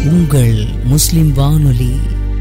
உங்கள் முஸ்லிம் வானொலி.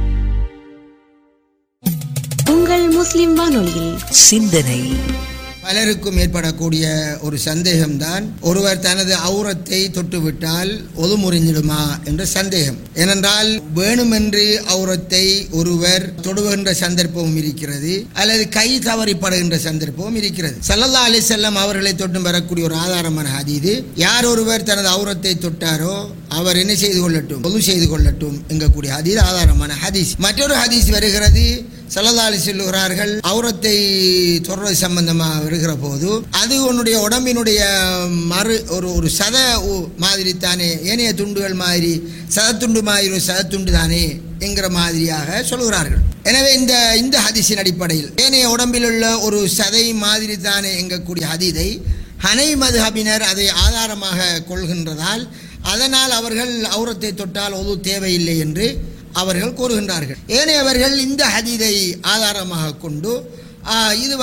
உங்கள் முஸ்லிம் வானொலியில் சிந்தனை. பலருக்கும் ஏற்படக்கூடிய ஒரு சந்தேகம்தான், ஒருவர் தனது ஔரத்தை தொட்டுவிட்டால் ஒது முறிஞ்சிடுமா என்ற சந்தேகம். ஏனென்றால் வேணுமென்று ஔரத்தை ஒருவர் தொடுகின்ற சந்தர்ப்பமும் இருக்கிறது, அல்லது கை தவறிப்படுகின்ற சந்தர்ப்பமும் இருக்கிறது. ஸல்லல்லாஹு அலைஹி வஸல்லம் அவர்களை தொட்டும் வரக்கூடிய ஒரு ஆதாரமான ஹதீஸ், யார் ஒருவர் தனது ஔரத்தை தொட்டாரோ அவர் என்ன செய்து கொள்ளட்டும், ஒது செய்து கொள்ளட்டும் என்கக்கூடிய ஹதீஸ் ஆதாரமான ஹதீஸ். மற்றொரு ஹதீஸ் வருகிறது, ஸல்லல்லாஹு அலைஹி சொல்லுகிறார்கள், ஔரத்தை தொடர்றது சம்பந்தமாக வருகிற போது அது உன்னுடைய உடம்பினுடைய ஒரு சத மாதிரி தானே, ஏனைய துண்டுகள் மாதிரி சதத்துண்டு மாதிரி ஒரு சதத்துண்டு தானே என்கிற மாதிரியாக சொல்லுகிறார்கள். எனவே இந்த ஹதீஸின் அடிப்படையில் ஏனைய உடம்பில் உள்ள ஒரு சதை மாதிரி தானே எங்கக்கூடிய ஹதீஸை ஹனஃபி மதுஹபினர் அதை ஆதாரமாக கொள்கின்றதால் அதனால் அவர்கள் ஔரத்தை தொட்டால் ஒது தேவையில்லை என்று அவர்கள் கூறுகின்றார்கள். ஏனையவர்கள் இந்த ஹதீஸை ஆதாரமாக கொண்டு இது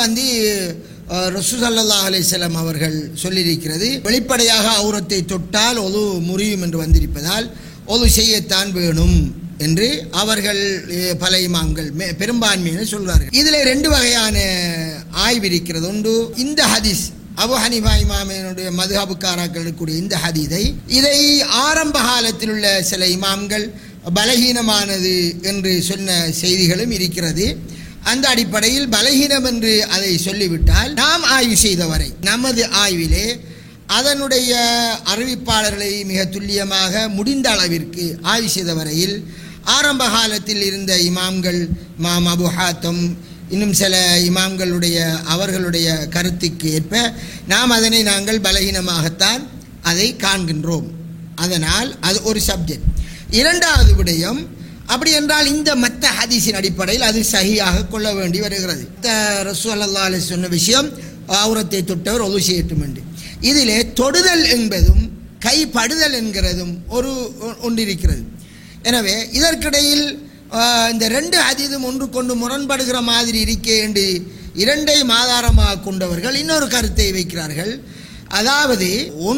ரசூல் ஸல்லல்லாஹு அலைஹி வஸல்லம் அவர்கள் சொல்லியிருக்கிறது, வெளிப்படையாக ஔரத்தை தொட்டால் ஒது முறியும் என்று வந்திருப்பதால் ஒது செய்யத்தான் வேணும் என்று அவர்கள் பல இமாம்கள் பெரும்பான்மையினர் சொல்கிறார்கள். இதில் ரெண்டு வகையான ஆய்வு இருக்கிறது. ஒன்று, இந்த ஹதீஸ் அபு ஹனீஃபா இமாமினுடைய மதுஹபுக்காராக்கள் இருக்கக்கூடிய இந்த ஹதீஸை இதை ஆரம்ப காலத்தில் உள்ள சில இமாம்கள் பலகீனமானது என்று சொன்ன செய்திகளும் இருக்கிறது. அந்த அடிப்படையில் பலகீனம் என்று அதை சொல்லிவிட்டால், நாம் ஆய்வு செய்த வரை நமது ஆய்விலே அதனுடைய அறிவிப்பாளர்களை மிக துல்லியமாக முடிந்த அளவிற்கு ஆய்வு செய்த வரையில் ஆரம்ப காலத்தில் இருந்த இமாம்கள், இமாம் அபு ஹாத்தம், இன்னும் சில இமாம்களுடைய அவர்களுடைய கருத்துக்கு ஏற்ப நாங்கள் பலகீனமாகத்தான் அதை காண்கின்றோம். அதனால் அது ஒரு சப்ஜெக்ட். இரண்டாவது விடயம், அப்படி என்றால் இந்த மத்த ஹதீஸின் அடிப்படையில் அது சஹீஹாக கொள்ள வேண்டி வருகிறது. ரசூல் ஸல்லல்லாஹு அலைஹி வஸல்லம் சொன்ன விஷயம், ஔரத்தை தொட்டவர் ஒது செய்யட்டும் என்று. இதிலே தொடுதல் என்பதும் கைப்படுதல் என்கிறதும் ஒன்றிருக்கிறது. எனவே இதற்கிடையில் இந்த ரெண்டு ஹதீஸும் ஒன்று கொண்டு முரண்படுகிற மாதிரி இருக்கே என்று இரண்டையும் ஆதாரமாக கொண்டவர்கள் இன்னொரு கருத்தை வைக்கிறார்கள். அதாவது,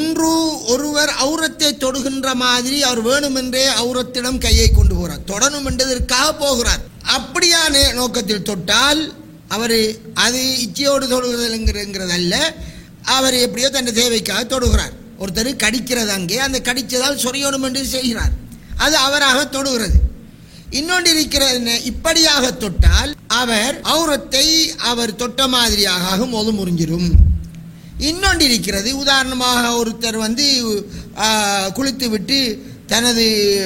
ஒருவர் ஔரத்தை தொடுகின்ற மாதிரி அவர் வேணுமென்றே ஔரத்திடம் கையை கொண்டு போகிறார், தொடணும் என்றதற்காக போகிறார். அப்படியான நோக்கத்தில் தொட்டால் அவர் அது இச்சையோடு தொடுகிறதுங்கிறது அல்ல, அவர் எப்படியோ தன் தேவைக்காக தொடுகிறார். ஒருத்தர் கடிக்கிறது, அங்கே அந்த கடித்ததால் சொரியணும் என்று செய்கிறார், அது அவராக தொடுகிறது. இன்னொன்று இருக்கிறது, இப்படியாக தொட்டால் அவர் ஔரத்தை அவர் தொட்ட மாதிரியாக ஒது முறிஞ்சிடும். இன்னொன்று இருக்கிறது, உதாரணமாக ஒருத்தர் குளித்து விட்டு தனது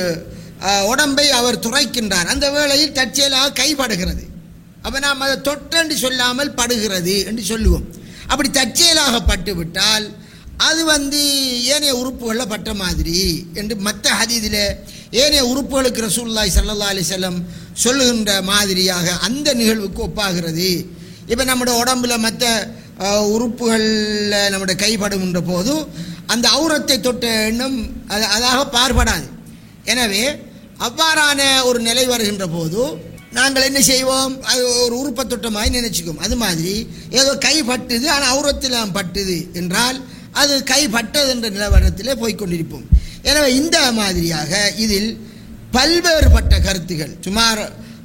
உடம்பை அவர் துரைக்கின்றார், அந்த வேளையில் தற்செயலாக கைப்படுகிறது. அப்போ நாம் அதை தொட்டென்று சொல்லாமல் படுகிறது என்று சொல்லுவோம். அப்படி தற்செயலாக பட்டுவிட்டால் அது ஏனைய உறுப்புகளில் பட்ட மாதிரி என்று மற்ற ஹதீஸில் ஏனைய உறுப்புகளுக்கு ரசூலுல்லாஹி ஸல்லல்லாஹு அலைஹி வஸல்லம் சொல்லுகின்ற மாதிரியாக அந்த நிகழ்வுக்கு ஒப்பாகிறது. இப்போ நம்முடைய உடம்புல மற்ற உறுப்புகளில் நம்முடைய கைப்படுகின்ற போது அந்த ஔரத்தை தொட்ட எண்ணம் அதாக பார்படாது. எனவே அவ்வாறான ஒரு நிலை வருகின்ற போது நாங்கள் என்ன செய்வோம், அது ஒரு உறுப்பை தொட்டமாய் நினைச்சுக்கோம். அது மாதிரி ஏதோ கை பட்டுது, ஆனால் ஔரத்தில் பட்டுது என்றால் அது கை பட்டது என்ற நிலவரத்திலே போய்கொண்டிருப்போம். எனவே இந்த மாதிரியாக இதில் பல்வேறுபட்ட கருத்துகள், சுமார்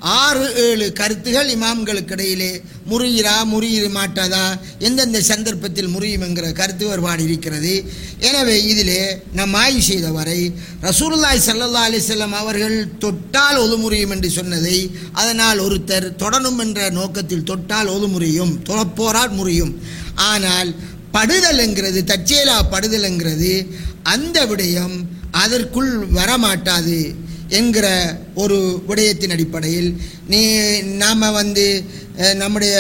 6-7 கருத்துகள் இமாம்களுக்கு இடையிலே முறிய மாட்டாதா, எந்தெந்த சந்தர்ப்பத்தில் முறியும் என்கிற கருத்து வேறுபாடு இருக்கிறது. எனவே இதிலே நாம் ஆய்வு செய்த வரை ரசூலுல்லாஹி ஸல்லல்லாஹு அலைஹி வஸல்லம் அவர்கள் தொட்டால் ஒது முறியும் என்று சொன்னதை, அதனால் ஒருத்தர் தொடணும் என்ற நோக்கத்தில் தொட்டால் ஒது முறியும், தொழப்போரால் முறியும். ஆனால் படுதல் என்கிறது, தற்செயலா படுதல் என்கிறது, அந்த விடயம் அதற்குள் வரமாட்டாது என்கிற ஒரு விடயத்தின் அடிப்படையில் நாம் நம்முடைய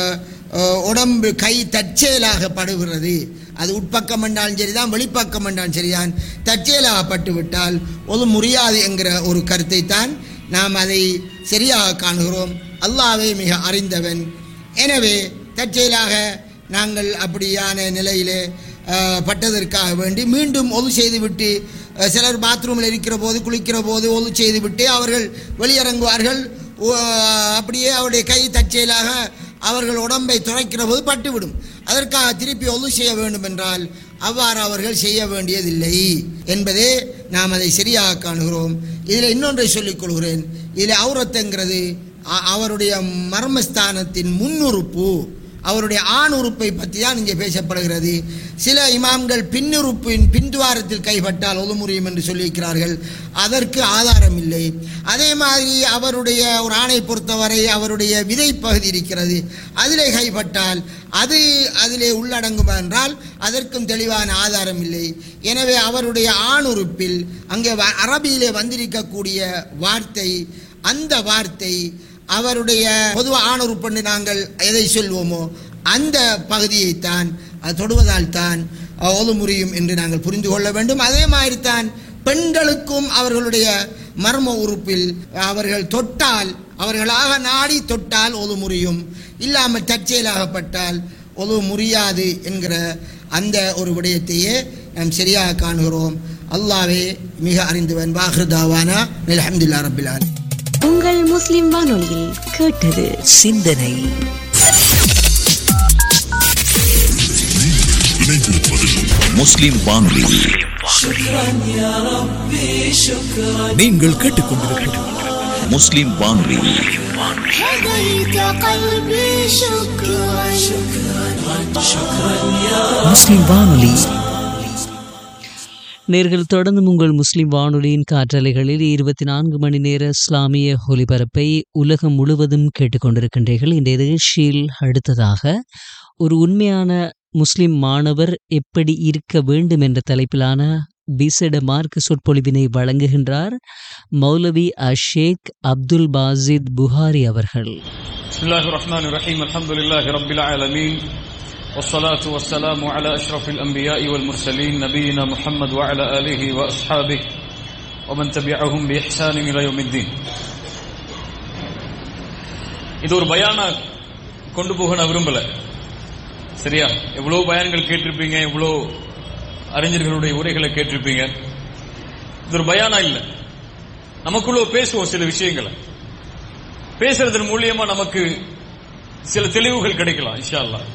உடம்பு கை தற்செயலாக படுகிறது, அது உட்பக்கம் என்றாலும் சரிதான் வெளிப்பக்கம் என்றாலும் சரிதான், தற்செயலாக பட்டுவிட்டால் ஒது முறியாது என்கிற ஒரு கருத்தை தான் நாம் அதை சரியாக காணுகிறோம். அல்லாஹ்வே மிக அறிந்தவன். எனவே தற்செயலாக நாங்கள் அப்படியான நிலையிலே பட்டதற்காக வேண்டி மீண்டும் ஒது செய்துவிட்டு, சிலர் பாத்ரூமில் இருக்கிற போது குளிக்கிற போது ஒது செய்துவிட்டு அவர்கள் வெளியிறங்குவார்கள், அப்படியே அவருடைய கை தற்செயலாக அவர்கள் உடம்பை துளைக்கிற போது பட்டுவிடும். அதற்காக திருப்பி ஒது செய்ய வேண்டும் என்றால் அவ்வாறு அவர்கள் செய்ய வேண்டியதில்லை என்பதே நாம் அதை சரியாக காணுகிறோம். இதில் இன்னொன்றை சொல்லிக் கொள்கிறேன். இதில் அவுரத்துங்கிறது அவருடைய மர்மஸ்தானத்தின் முன்னுறுப்பு, அவருடைய ஆண் உறுப்பை பற்றி தான் இங்கே பேசப்படுகிறது. சில இமாம்கள் பின்னுறுப்பின் பின்துவாரத்தில் கைப்பட்டால் ஒது முறியும் என்று சொல்லியிருக்கிறார்கள். அதற்கு ஆதாரம் இல்லை. அதே மாதிரி அவருடைய ஒரு ஆணை பொறுத்தவரை அவருடைய விதை பகுதி இருக்கிறது, அதிலே கைப்பட்டால் அது அதிலே உள்ளடங்குமா என்றால் அதற்கும் தெளிவான ஆதாரம் இல்லை. எனவே அவருடைய ஆண் உறுப்பில் அங்கே அரபியிலே வந்திருக்கக்கூடிய வார்த்தை, அந்த வார்த்தை அவருடைய பொதுவாக ஆணுறுப்பு நாங்கள் எதை சொல்வோமோ அந்த பகுதியைத்தான் தொடுவதால் தான் ஒது முறியும் என்று நாங்கள் புரிந்து கொள்ள வேண்டும். அதே மாதிரி தான் பெண்களுக்கும் அவர்களுடைய மர்ம உறுப்பில் அவர்கள் தொட்டால், அவர்களாக நாடி தொட்டால் ஒது முறியும், இல்லாமல் தற்செயலாகப்பட்டால் ஒது முறியாது என்கிற அந்த ஒரு விடயத்தையே நாம் சரியாக காணுகிறோம். அல்லாஹ்வே மிக அறிந்தவன். வாஹ்ருதாவானா அல்ஹம்துலில்லாஹி ரப்பில் ஆலமீன். உங்கள் முஸ்லிம் வானொலியில் கேட்டது சிந்தனை. முஸ்லிம் வானொலி. நீங்கள் கேட்டுக்கொண்டிருப்பது முஸ்லிம் வானொலி. முஸ்லிம் வானொலி. நேர்கள் தொடர்ந்து உங்கள் முஸ்லிம் வானொலியின் காற்றலைகளில் 24 மணி நேர இஸ்லாமிய ஒலிபரப்பை உலகம் முழுவதும் கேட்டுக்கொண்டிருக்கின்றீர்கள். இந்த நிகழ்ச்சியில் அடுத்ததாக ஒரு உண்மையான முஸ்லிம் மாணவர் எப்படி இருக்க வேண்டும் என்ற தலைப்பிலான விசேட மார்க்க சொற்பொழிவினை வழங்குகின்றார் மௌலவி அஷேக் அப்துல் பாசித் புகாரி அவர்கள். பிஸ்மில்லாஹிர் ரஹ்மானிர் ரஹீம். அல்ஹம்துலில்லாஹி ரப்பில் ஆலமீன். والصلاة والسلام على أشرف الأنبياء والمرسلين نبينا محمد وعلى آله وأصحابه ومن تبعهم بإحسان إلى يوم الدين. இது ஒரு பயானா கொண்டு போக நான் விரும்பல. சரியா? எவ்வளவு பயான்கள் கேட்டிருப்பீங்க, எவ்வளவு அறிஞர்களுடைய உரைகளை கேட்டிருப்பீங்க. இது ஒரு பயானா இல்ல. நமக்குள்ள பேசுவோம் சில விஷயங்களை. பேசுறதன் மூலியமா நமக்கு சில தெளிவுகள் கிடைக்கலாம் இன்ஷா அல்லாஹ்.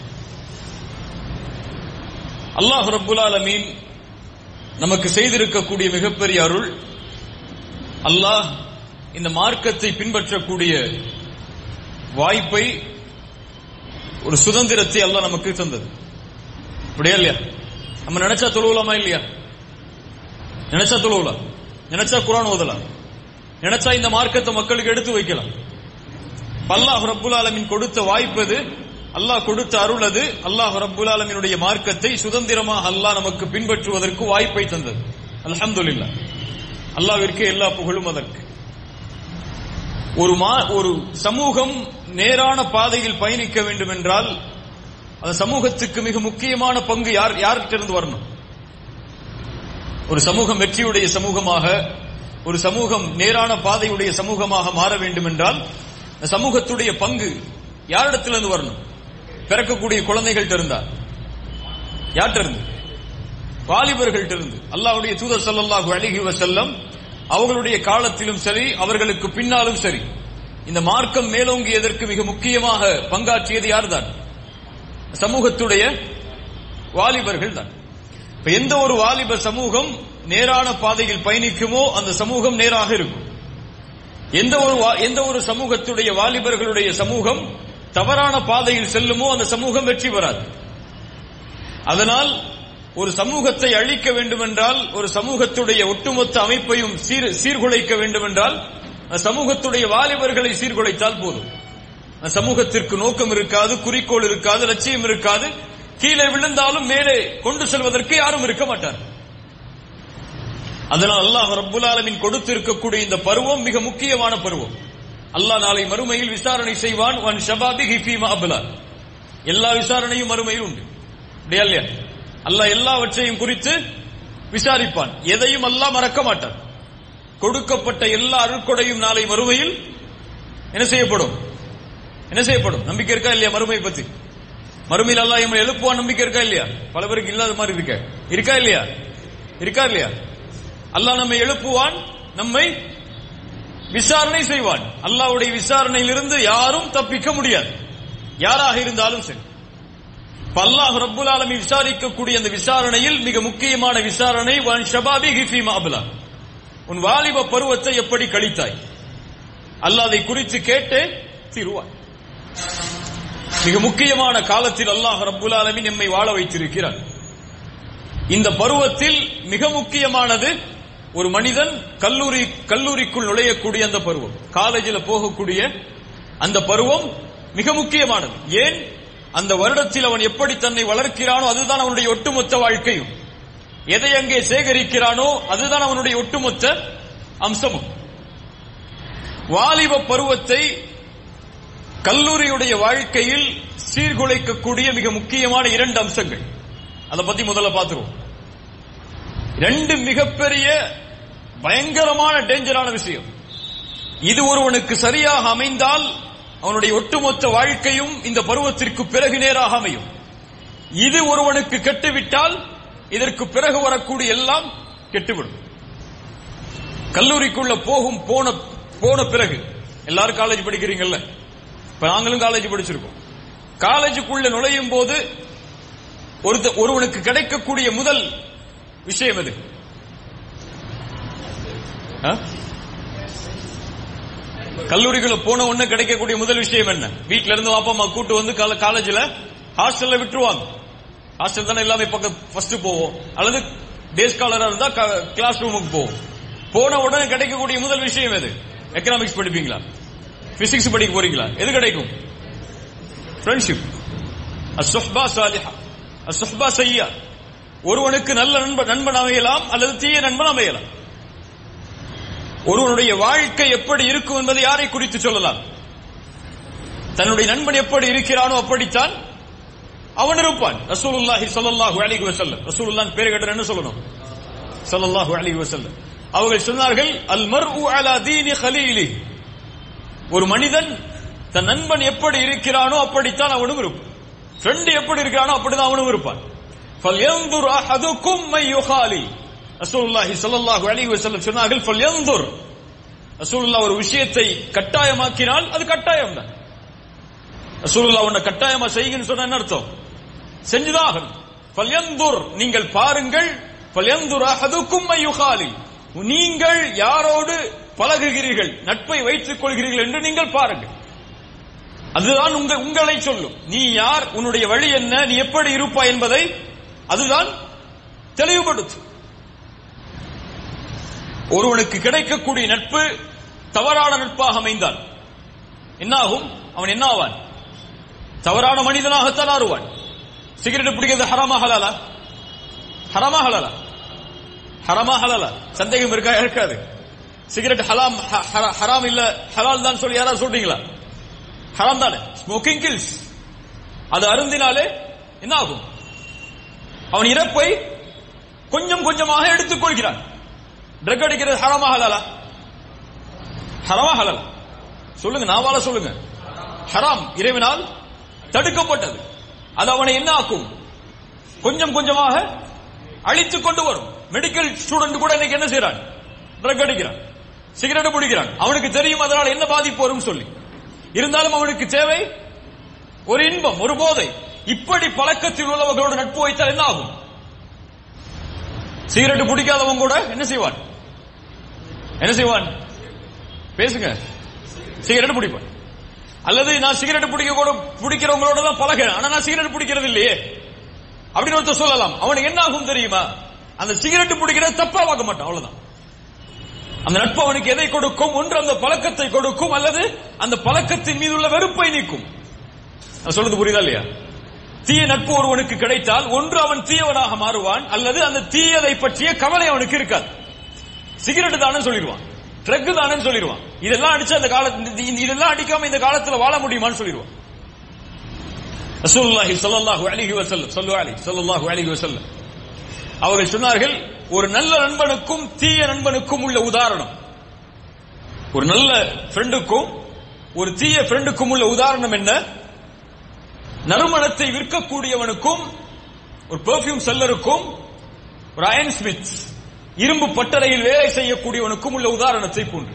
அல்லாஹ் ரப்புல் ஆலமீன் நமக்கு செய்திருக்கக்கூடிய மிகப்பெரிய அருள், அல்லாஹ் இந்த மார்க்கத்தை பின்பற்றக்கூடிய வாய்ப்பை, ஒரு சுதந்திரத்தை அல்லாஹ் நமக்கு தந்தது. அப்படியா இல்லையா? நம்ம நினைச்சா தொழுவலாமா இல்லையா? நினைச்சா தொழுவலாம், நினைச்சா குர்ஆன் ஓதலாம், நினைச்சா இந்த மார்க்கத்தை மக்களுக்கு எடுத்து வைக்கலாம். அல்லாஹ் ரப்புல் ஆலமீன் கொடுத்த வாய்ப்பு அது, அல்லாஹ் கொடுத்த அருள் அது. அல்லாஹ் ரப்புல் ஆலமீனுடைய மார்க்கத்தை சுதந்திரமாக அல்லாஹ் நமக்கு பின்பற்றுவதற்கு வாய்ப்பை தந்தது. அல்ஹம்துலில்லாஹ். அல்லாஹ்விற்கு எல்லா புகழும் அதற்கு. ஒரு சமூகம் நேரான பாதையில் பயணிக்க வேண்டும் என்றால் அந்த சமூகத்துக்கு மிக முக்கியமான பங்கு யார்கிட்ட வரணும்? ஒரு சமூகம் வெற்றியுடைய சமூகமாக, ஒரு சமூகம் நேரான பாதையுடைய சமூகமாக மாற வேண்டும் என்றால் சமூகத்துடைய பங்கு யாரிடத்திலிருந்து வரணும்? பிறக்கக்கூடிய குழந்தைகள்ட்ட இருந்தா, யார்கிட்ட இருந்து? வாலிபர்கள்ட்ட இருந்து. அல்லாஹ்வுடைய தூதர் ஸல்லல்லாஹு அலைஹி வஸல்லம் அவர்களுடைய காலத்திலும் சரி, அவர்களுக்கு பின்னாலும் சரி, இந்த மார்க்கம் மேலோங்கியதற்கு மிக முக்கியமாக பங்காற்றியது யார்தான்? சமூகத்துடைய வாலிபர்கள் தான். இப்ப எந்த ஒரு வாலிப சமூகம் நேரான பாதையில் பயணிக்குமோ அந்த சமூகம் நேராக இருக்கும். எந்த ஒரு சமூகத்துடைய வாலிபர்களுடைய சமூகம் தவறான பாதையில் செல்லுமோ அந்த சமூகம் வெற்றி பெறாது. அதனால் ஒரு சமூகத்தை அழிக்க வேண்டுமென்றால், ஒரு சமூகத்துடைய ஒட்டுமொத்த அமைப்பையும் சீர்குலைக்க வேண்டுமென்றால் சமூகத்துடைய வாலிபர்களை சீர்குலைத்தால் போதும். சமூகத்திற்கு நோக்கம் இருக்காது, குறிக்கோள் இருக்காது, லட்சியம் இருக்காது. கீழே விழுந்தாலும் மேலே கொண்டு செல்வதற்கு யாரும் இருக்க மாட்டார். அதனால் அல்லாஹ் ரப்புல் ஆலமீன் கொடுத்திருக்கக்கூடிய இந்த பருவம் மிக முக்கியமான பருவம். அல்லாஹ் நாளை மறுமையில் விசாரணை செய்வான். வன் ஷபாபிஹி ஃபீமா அப்லா. எல்லா விசாரணையும் மறுமையில் உண்டு. அப்படியா இல்லையா? அல்லாஹ் எல்லாவற்றையும் குறித்து விசாரிப்பான். எதையும் அல்லாஹ் மறக்க மாட்டான். கொடுக்கப்பட்ட எல்லா அருட்கொடையும் நாளை மறுமையில் என்ன செய்யப்படும்? நம்பிக்கை இருக்கா இல்லையா மறுமை பத்தி? மறுமையில் அல்லாஹ் நம்மை எழுப்புவான். நம்பிக்கை இருக்கா இல்லையா? பல பேருக்கு இல்லாத மாதிரி இருக்கா இல்லையா? அல்லாஹ் நம்மை எழுப்புவான், நம்மை விசாரணை செய்வான். அல்லாஹ்வுடைய விசாரணையிலிருந்து யாரும் தப்பிக்க முடியாது, யாராக இருந்தாலும் சரி. அல்லாஹ் ரப்புல் ஆலமீன் விசாரிக்கக்கூடிய அந்த விசாரணையில் மிக முக்கியமான விசாரணை வன் ஷபாபிஹி ஃபீமா அப்லா, உன் வாலிப பருவத்தை எப்படி கழித்தாய், அல்லாஹ் அதை குறித்து கேட்டு தீருவாய். மிக முக்கியமான காலத்தில் அல்லாஹ் ரப்புல் ஆலமீன் நம்மை வாழ வைத்திருக்கிறார். இந்த பருவத்தில் மிக முக்கியமானது ஒரு மனிதன் கல்லூரிக்குள் நுழையக்கூடிய அந்த பருவம், காலேஜில் போகக்கூடிய அந்த பருவம் மிக முக்கியமானது. ஏன்? அந்த வருடத்தில் அவன் எப்படி தன்னை வளர்க்கிறானோ அதுதான் அவனுடைய ஒட்டுமொத்த வாழ்க்கையும். எதை அங்கே சேகரிக்கிறானோ அதுதான் அவனுடைய ஒட்டுமொத்த அம்சமும். வாலிப பருவத்தை கல்லூரியுடைய வாழ்க்கையில் சீர்குலைக்கக்கூடிய மிக முக்கியமான 2 அம்சங்கள், அதை பத்தி முதல்ல பார்த்துருவோம். 2 மிகப்பெரிய பயங்கரமான டேஞ்சரான விஷயம். இது ஒருவனுக்கு சரியாக அமைந்தால் அவனுடைய ஒட்டுமொத்த வாழ்க்கையும் இந்த பருவத்திற்கு பிறகு நேராக அமையும். இது ஒருவனுக்கு கெட்டுவிட்டால் இதற்கு பிறகு வரக்கூடிய எல்லாம் கெட்டுவிடும். கல்லூரிக்குள்ள போன பிறகு எல்லாரும் காலேஜ் படிக்கிறீங்கல்ல, இப்ப நாங்களும் காலேஜ் படிச்சிருக்கோம். காலேஜுக்குள்ள நுழையும் போது ஒருவனுக்கு கிடைக்கக்கூடிய முதல் விஷயம் எது? கல்லூரிக்குள்ள போன உடனே கிடைக்கக்கூடிய முதல் விஷயம் என்ன? வீட்டுல இருந்து வாப்பா அம்மா கூட்டு வந்து காலேஜ்ல ஹாஸ்டல்ல விட்டுருவாங்க. ஹாஸ்டல் தானே எல்லாமே பக்கம் ஃபர்ஸ்ட் போவோம், அல்லது டே ஸ்காலரா இருந்தா கிளாஸ் ரூமுக்கு போவோம். போன உடனே கிடைக்கக்கூடிய முதல் விஷயம் எது? எக்கனாமிக்ஸ் படிப்பீங்களா, பிசிக்ஸ் படிக்க போறீங்களா? எது கிடைக்கும்? ஃப்ரெண்ட்ஷிப். அஸ்ஸுஹ்பா சாலிஹா, அஸ்ஸுஹ்பா சய்யா. ஒருவனுக்கு நல்ல நண்பன் அமையலாம் அல்லது தீய நண்பன் அமையலாம். ஒருவனுடைய வாழ்க்கை எப்படி இருக்கும் என்பதை யாரை குறித்து சொல்லலாம்? தன்னுடைய நண்பன் எப்படி இருக்கிறானோ அப்படித்தான் அவன் இருப்பான். ரசூலுல்லாஹி ஸல்லல்லாஹு அலைஹி வஸல்லம், ரசூலுல்லாஹ் பேர் கேட்ட என்ன சொல்லணும்? ஸல்லல்லாஹு அலைஹி வஸல்லம் அவர்கள் சொன்னார்கள், அல் மர்உ அலா தீனி கலீலி. ஒரு மனிதன் தன் நண்பன் எப்படி இருக்கிறானோ அப்படித்தான் அவனும் இருப்பான். ஃப்ரெண்ட் எப்படி இருக்கிறானோ அப்படிதான் அவனும் இருப்பான். ஃபல்யன்துர் அஹதுக்கும் மை யுகாலி. ரசூலுல்லாஹி ஸல்லல்லாஹு அலைஹி வஸல்லம் சொன்னார்கள், ஃபல்யன்துர். ரசூலுல்லாஹ் ஒரு விஷயத்தை கட்டாயமாக்கினால் அது கட்டாயம் தான். ரசூலுல்லாஹ் உன்னை கட்டாயமா செய்யுங்கன்னு சொன்னா என்ன அர்த்தம்? செஞ்சுதான். ஃபல்யன்துர், நீங்கள் பாருங்கள். ஃபல்யன்துர் அஹதுக்கும் மை யுகாலி, நீங்கள் யாரோடு பழகுகிறீர்கள், நட்பை வைத்துக் கொள்கிறீர்கள் என்று நீங்கள் பாருங்கள். அதுதான் உங்களை சொல்லும். நீ யார், உன்னுடைய வழி என்ன, நீ எப்படி இருப்பாய் என்பதை அதுதான் தெளிவுபடுத்தும். ஒருவனுக்கு கிடைக்கக்கூடிய நட்பு தவறான நட்பாக அமைந்தால் என்னாகும்? அவன் என்ன ஆவான்? தவறான மனிதனாகத்தான் ஆறுவான். சிகரெட் பிடிக்கிறது ஹராமா ஹலாலா? ஹராமா ஹலாலா? ஹராமா ஹலாலா? சந்தேகம் இருக்கா? இருக்காது. சிகரெட் ஹராம் இல்ல ஹலால் தான் சொல்லி யாராவது சொல்றீங்களா? ஹராம் தானே. Smoking kills. அது அருந்தினாலே என்ன ஆகும்? அவன் இறப்பை கொஞ்சம் கொஞ்சமாக எடுத்துக் கொள்கிறான். ட்ரக் அடிக்கிறது ஹராமா ஹலாலா? ஹராமா ஹலாலா? சொல்லுங்க, நாவால சொல்லுங்க. ஹராம், இறைவனால் தடுக்கப்பட்டது. அது அவனை என்ன ஆக்கும்? கொஞ்சம் கொஞ்சமாக அழித்துக் கொண்டு வரும். மெடிக்கல் ஸ்டூடெண்ட் கூட இன்னைக்கு என்ன செய்யறான்? ட்ரக் அடிக்கிறான், சிகரெட் பிடிக்கிறான். அவனுக்கு தெரியும் அதனால் என்ன பாதிப்பு வரும் சொல்லி. இருந்தாலும் அவனுக்கு தேவை ஒரு இன்பம், ஒரு போதை. இப்படி பழக்கத்தில் உள்ளவர்களோடு நட்பு வைத்தால் என்ன ஆகும்? சிகரெட் பிடிக்காதவன் கூட என்ன செய்வான்? என்ன செய்வான்? பேசுங்க. சிகரெட் பிடிப்பான். அல்லது நான் சிகரெட் பிடிக்கிறவங்களோட தான் பழகிறேன், ஆனா நான் சிகரெட் பிடிக்கிறது இல்லையே அப்படின்னு ஒருத்தர் சொல்லலாம். அவனுக்கு என்ன ஆகும் தெரியுமா? அந்த சிகரெட் பிடிக்கிறது தப்பா பார்க்க மாட்டான், அவ்வளவுதான். அந்த நட்பு அவனுக்கு எதை கொடுக்கும்? ஒன்று அந்த பழக்கத்தை கொடுக்கும், அல்லது அந்த பழக்கத்தின் மீது உள்ள வெறுப்பை நீக்கும். நான் சொல்றது புரியுதா இல்லையா? தீய நட்பு ஒருவனுக்கு கிடைத்தால் ஒன்று அவன் தீயவனாக மாறுவான், அல்லது அந்த தீயதை பற்றிய கவலை அவனுக்கு இருக்காது. சிகரெட் தானே சொல்லிடுவான், ட்ரக் தானே சொல்லிடுவான். இதெல்லாம் அடிச்சு அந்த இதெல்லாம் அடிக்காம இந்த காலத்துல வாழ முடியுமான்னு சொல்லிடுவான். ரசூலுல்லாஹி ஸல்லல்லாஹு அலைஹி வஸல்லம் அவர்கள் சொன்னார்கள், ஒரு நல்ல நண்பனுக்கும் தீய நண்பனுக்கும் உள்ள உதாரணம், ஒரு நல்ல ஃப்ரெண்டுக்கும் ஒரு தீய ஃப்ரெண்டுக்கும் உள்ள உதாரணம் என்ன? நறுமணத்தை விற்கக்கூடியவனுக்கும் ஒரு பெர்ஃபியூம் செல்லருக்கும் ஒரு அயன் ஸ்மித் இரும்பு பட்டறையில் வேலை செய்யக்கூடியவனுக்கும் உள்ள உதாரணத்தை போன்று.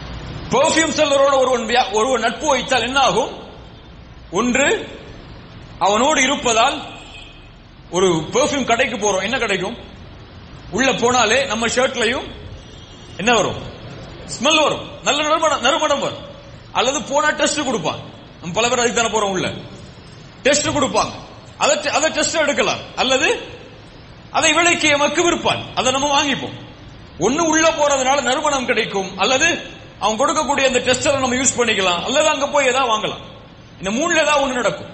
பெர்ஃபியூம் செல்லரோட ஒருவன் நட்பு வைத்தால் என்ன ஆகும்? ஒன்று அவனோடு இருப்பதால் ஒரு பெர்ஃபியூம் கடைக்கு போறோம், என்ன கிடைக்கும்? உள்ள போனாலே நம்ம ஷர்ட்லயும் என்ன வரும்? ஸ்மெல் வரும், நல்ல நறுமணம் வரும். அல்லது போனா டெஸ்ட் கொடுப்பாங்க, நம்ம பல பேர் அதுக்கு தானே போறோம், உள்ள டெஸ்ட் கொடுப்பாங்க, அதை டெஸ்ட் எடுக்கலாம். அல்லது அதை விலைக்கு எமக்கு விற்பான், அதை நம்ம வாங்கிப்போம். ஒண்ணு உள்ள போறதுனால நறுமணம் கிடைக்கும், அல்லது அவன் கொடுக்கக்கூடிய அந்த டெஸ்டரை நம்ம யூஸ் பண்ணிக்கலாம், அல்லது அங்க போய் ஏதாவது வாங்கலாம். இந்த மூணுல ஏதாவது ஒண்ணு நடக்கும்.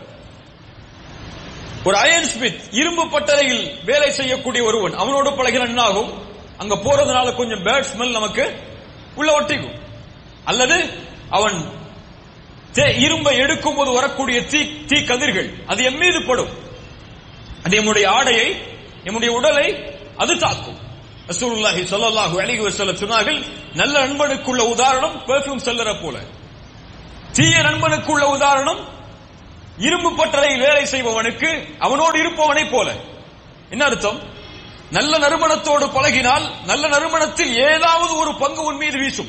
ஒரு அயன் ஸ்மித், இரும்பு பட்டறையில் வேலை செய்யக்கூடிய ஒருவன், அவனோடு பழகின என்ன ஆகும்? அங்க போறதுனால கொஞ்சம் பேட் ஸ்மெல் நமக்கு உள்ள ஒட்டிக்கும். அல்லது அவன் இரும்பை எடுக்கும் போது வரக்கூடிய தீ கதிர்கள் அது எம் மீது படும், அது நம்முடைய ஆடையை, நம்முடைய உடலை அது தாக்கும். ரசூலுல்லாஹி ஸல்லல்லாஹு அலைஹி வஸல்லம் சொன்னார்கள், நல்ல நண்பனுக்குள்ள உதாரணம் பெர்ஃபியூம் செல்லரை போல, தீய நண்பனுக்குள்ள உதாரணம் இரும்பு பட்டறையில் வேலை செய்பவனுக்கு அவனோடு இருப்பவனை போல. என்ன அர்த்தம்? நல்ல நறுமணத்தோடு பழகினால் நல்ல நறுமணத்தில் ஏதாவது ஒரு பங்கு உன் மீது வீசும்.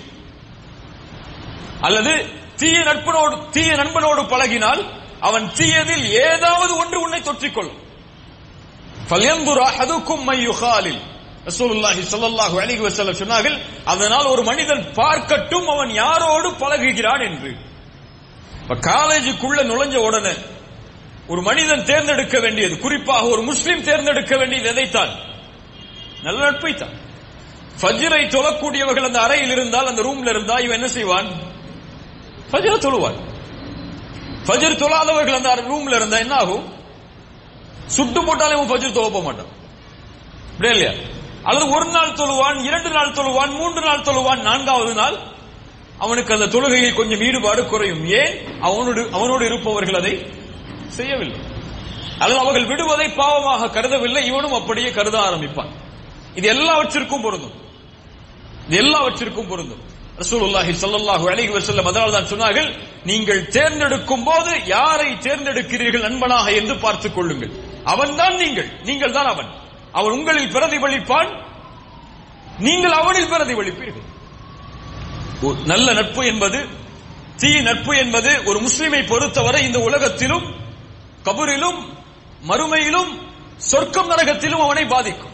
அல்லது தீய நண்பனோடு பழகினால் அவன் தீயதில் ஏதாவது ஒன்று உன்னை தொற்றிக்கொள்ளும். ஃபல்யன்துர் அஹதுக்கும் மை யுகாலில், ரசூலுல்லாஹி ஸல்லல்லாஹு அலைஹி வஸல்லம் சொன்னார்கள், அதனால் ஒரு மனிதன் பார்க்கட்டும் அவன் யாரோடு பழகுகிறான் என்று. காலேஜுக்குள்ள நுழைஞ்ச உடனே ஒரு மனிதன் தேர்ந்தெடுக்க வேண்டியது, குறிப்பாக ஒரு முஸ்லிம் தேர்ந்தெடுக்க வேண்டியது எதைத்தான்? நல்ல நட்பை தான். ஃபஜ்ரை தொழக்கூடியவர்கள் அந்த அறையில் இருந்தால், அந்த ரூம்ல இருந்தால், இவன் என்ன செய்வான்? ஃபஜ்ரை தொழுவான். ஃபஜ்ர் தொழாதவர்கள் அந்த ரூம்ல இருந்தா என்ன ஆகும்? சுட்டு போட்டாலே அவன் ஃபஜ்ர் தொழ போக மாட்டான், இல்லையா? அல்லது ஒரு நாள் தொழுவான், 2 நாள் தொழுவான், 3 நாள் தொழுவான், 4வது நாள் அவனுக்கு அந்த தொழுகையில் கொஞ்சம் ஈடுபாடு குறையும். ஏன்? அவனோடு இருப்பவர்கள் அதை செய்யவில்லை, அல்லது அவர்கள் விடுவதை பாவமாக கருதவில்லை, இவனும் அப்படியே கருத ஆரம்பிப்பான். இது எல்லாவற்றிற்கும் பொருந்தும். ரசூலுல்லாஹி ஸல்லல்லாஹு அலைஹி வஸல்லம் அதனால் தான் சொன்னார்கள், நீங்கள் தேர்ந்தெடுக்கும் போது யாரை தேர்ந்தெடுக்கிறீர்கள் நண்பனாக என்று பார்த்துக் கொள்ளுங்கள். அவன்தான் நீங்கள் தான் அவன். அவன் உங்களில் பிரதிபலிப்பான், நீங்கள் அவனில் பிரதிபலிப்பீர்கள். நல்ல நட்பு என்பது, தீய நட்பு என்பது ஒரு முஸ்லிமை பொறுத்தவரை இந்த உலகத்திலும், கபரிலும், மறுமையிலும், சொர்க்கம் நரகத்திலும் அவனை பாதிக்கும்.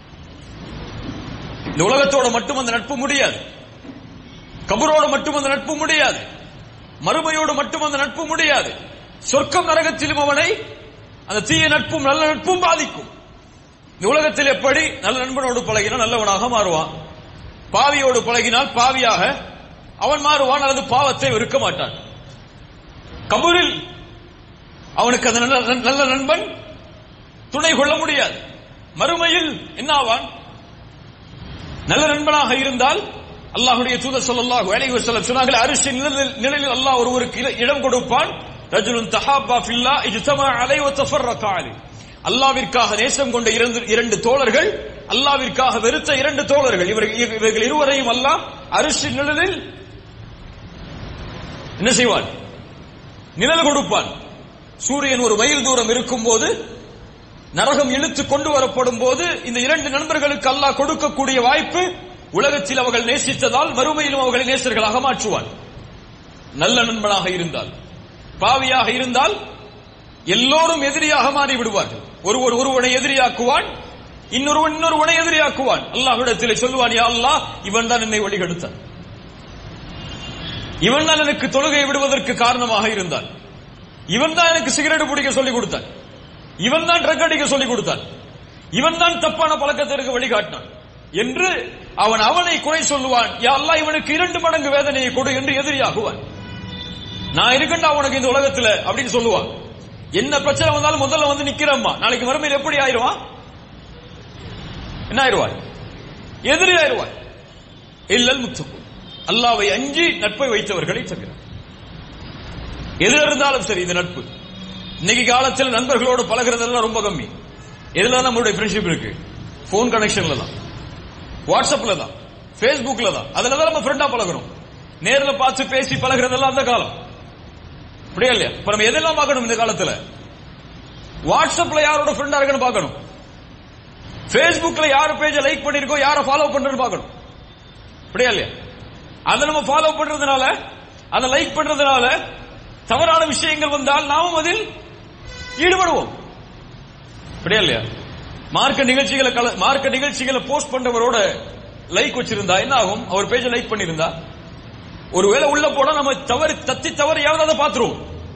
இந்த உலகத்தோட மட்டும் அந்த நட்பு முடியாது, கபரோடு மட்டும் அந்த நட்பு முடியாது, மறுமையோடு மட்டும் அந்த நட்பு முடியாது, சொர்க்கம் நரகத்திலும் அவனை அந்த தீய நட்பும் நல்ல நட்பும் பாதிக்கும். இந்த உலகத்தில் எப்படி நல்ல நண்பனோடு பழகினால் நல்லவனாக மாறுவான், பாவியோடு பழகினால் பாவியாக அவன் மாறுவான், அல்லது பாவத்தை வெறுக்க மாட்டான். கபூரில் அவனுக்கு அந்த நல்ல நண்பன் துணை கொள்ள முடியாது. மறுமையில் என்ன ஆவான்? நல்ல நண்பனாக இருந்தால் அல்லாஹ்வுடைய தூதர் ஸல்லல்லாஹு அலைஹி வஸல்லம் சொன்னார்கள், அரிசின் நிழலில் அல்லாஹ் ஒருவருக்கு இடம் கொடுப்பான். ரஜுலுன் தஹாபா ஃபில்லாஹ் இஜ்தமா அலைஹி வ தஃபர்ரக அலைஹி, அல்லாஹ்விற்காக நேசம் கொண்ட இரண்டு தோழர்கள், அல்லாஹ்விற்காக வெறுத்த 2 தோழர்கள், இவர்கள் இருவரையும் அல்லாஹ் அரிசின் நிழலில் என்ன செய்வான்? நிழல் கொடுப்பான். சூரியன் ஒரு மைல் தூரம் இருக்கும் போது, நரகம் இழுத்து கொண்டு வரப்படும் போது, இந்த 2 நண்பர்களுக்கு அல்லாஹ் கொடுக்கக்கூடிய வாய்ப்பு, உலகத்தில் அவர்கள் நேசித்ததால் மறுமையிலும் அவர்களை நேசர்களாக மாற்றுவான். நல்ல நண்பனாக இருந்தால். பாவியாக இருந்தால் எல்லோரும் எதிரியாக மாறி விடுவார்கள். ஒருவனை எதிரியாக்குவான், இன்னொருவனை எதிரியாக்குவான். அல்லாஹ்விடத்திலே சொல்லுவான், யா அல்லாஹ், இவன் தான் என்னை வழிகெடுத்தான், இவன் தான் எனக்கு தொழுகையை விடுவதற்கு காரணமாக இருந்தான், இவன் தான் எனக்கு சிகரெட் பிடிக்க சொல்லிக் கொடுத்தான், இவன் தான் ட்ரக் அடிக்க சொல்லிக் கொடுத்தான், இவன் தான் தப்பான பழக்கத்திற்கு வழிகாட்டினான் என்று அவனை குறை சொல்லுவான். யா அல்லாஹ், இவனுக்கு 2 மடங்கு வேதனையை கொடு என்று எதிரியாகுவான். நான் இருக்கண்டா உனக்கு இந்த உலகத்துல அப்படின்னு சொல்லுவான். என்ன பிரச்சனை வந்தாலும் முதல்ல வந்து நிக்கிறம்மா, நாளைக்கு மறுமையில் எப்படி ஆயிடுவான்? என்ன ஆயிடுவாய்? எதிரி ஆயிடுவாய். இல்லல் முத்தகு, அல்லாஹ்வை அஞ்சி நட்பை வைத்தவர்களை தவிர. எதுல இருந்தாலும் சரி இந்த நட்பு. இன்னைக்கு காலத்தில் நண்பர்களோடு பழகிறதெல்லாம் ரொம்ப கம்மி. எதுல நம்மளுடைய ஃப்ரெண்ட்ஷிப் இருக்கு? போன் கனெக்ஷன்ல தான், வாட்ஸ்அப்ல தான், பேஸ்புக்ல தான். அதுலதான் நம்ம ஃப்ரெண்டா பழகணும். நேர்ல பார்த்து பேசி பழகிறதெல்லாம் அந்த காலம். அப்படியே இல்லையா? இப்ப நம்ம எதெல்லாம் பார்க்கணும் இந்த காலத்துல? வாட்ஸ்அப்ல யாரோட ஃப்ரெண்டா இருக்குன்னு பார்க்கணும், பேஸ்புக்ல யாரு பேஜ லைக் பண்ணிருக்கோம், யாரை ஃபாலோ பண்றேன்னு பார்க்கணும். அப்படியே இல்லையா? அதை நம்ம ஃபாலோ பண்றதுனால, அதை லைக் பண்றதுனால தவறான விஷயங்கள் வந்தால் நாமும் அதில் ஈடுபடுவோம். அப்படியா இல்லையா? மார்க்க நிகழ்ச்சிகளை போஸ்ட் பண்றவரோட லைக் வச்சிருந்தா என்ன ஆகும்? அவர் பேஜை லைக் பண்ணிருந்தா ஒருவேளை உள்ள போனா நம்ம தவறு யாவது பார்த்துருவோம்.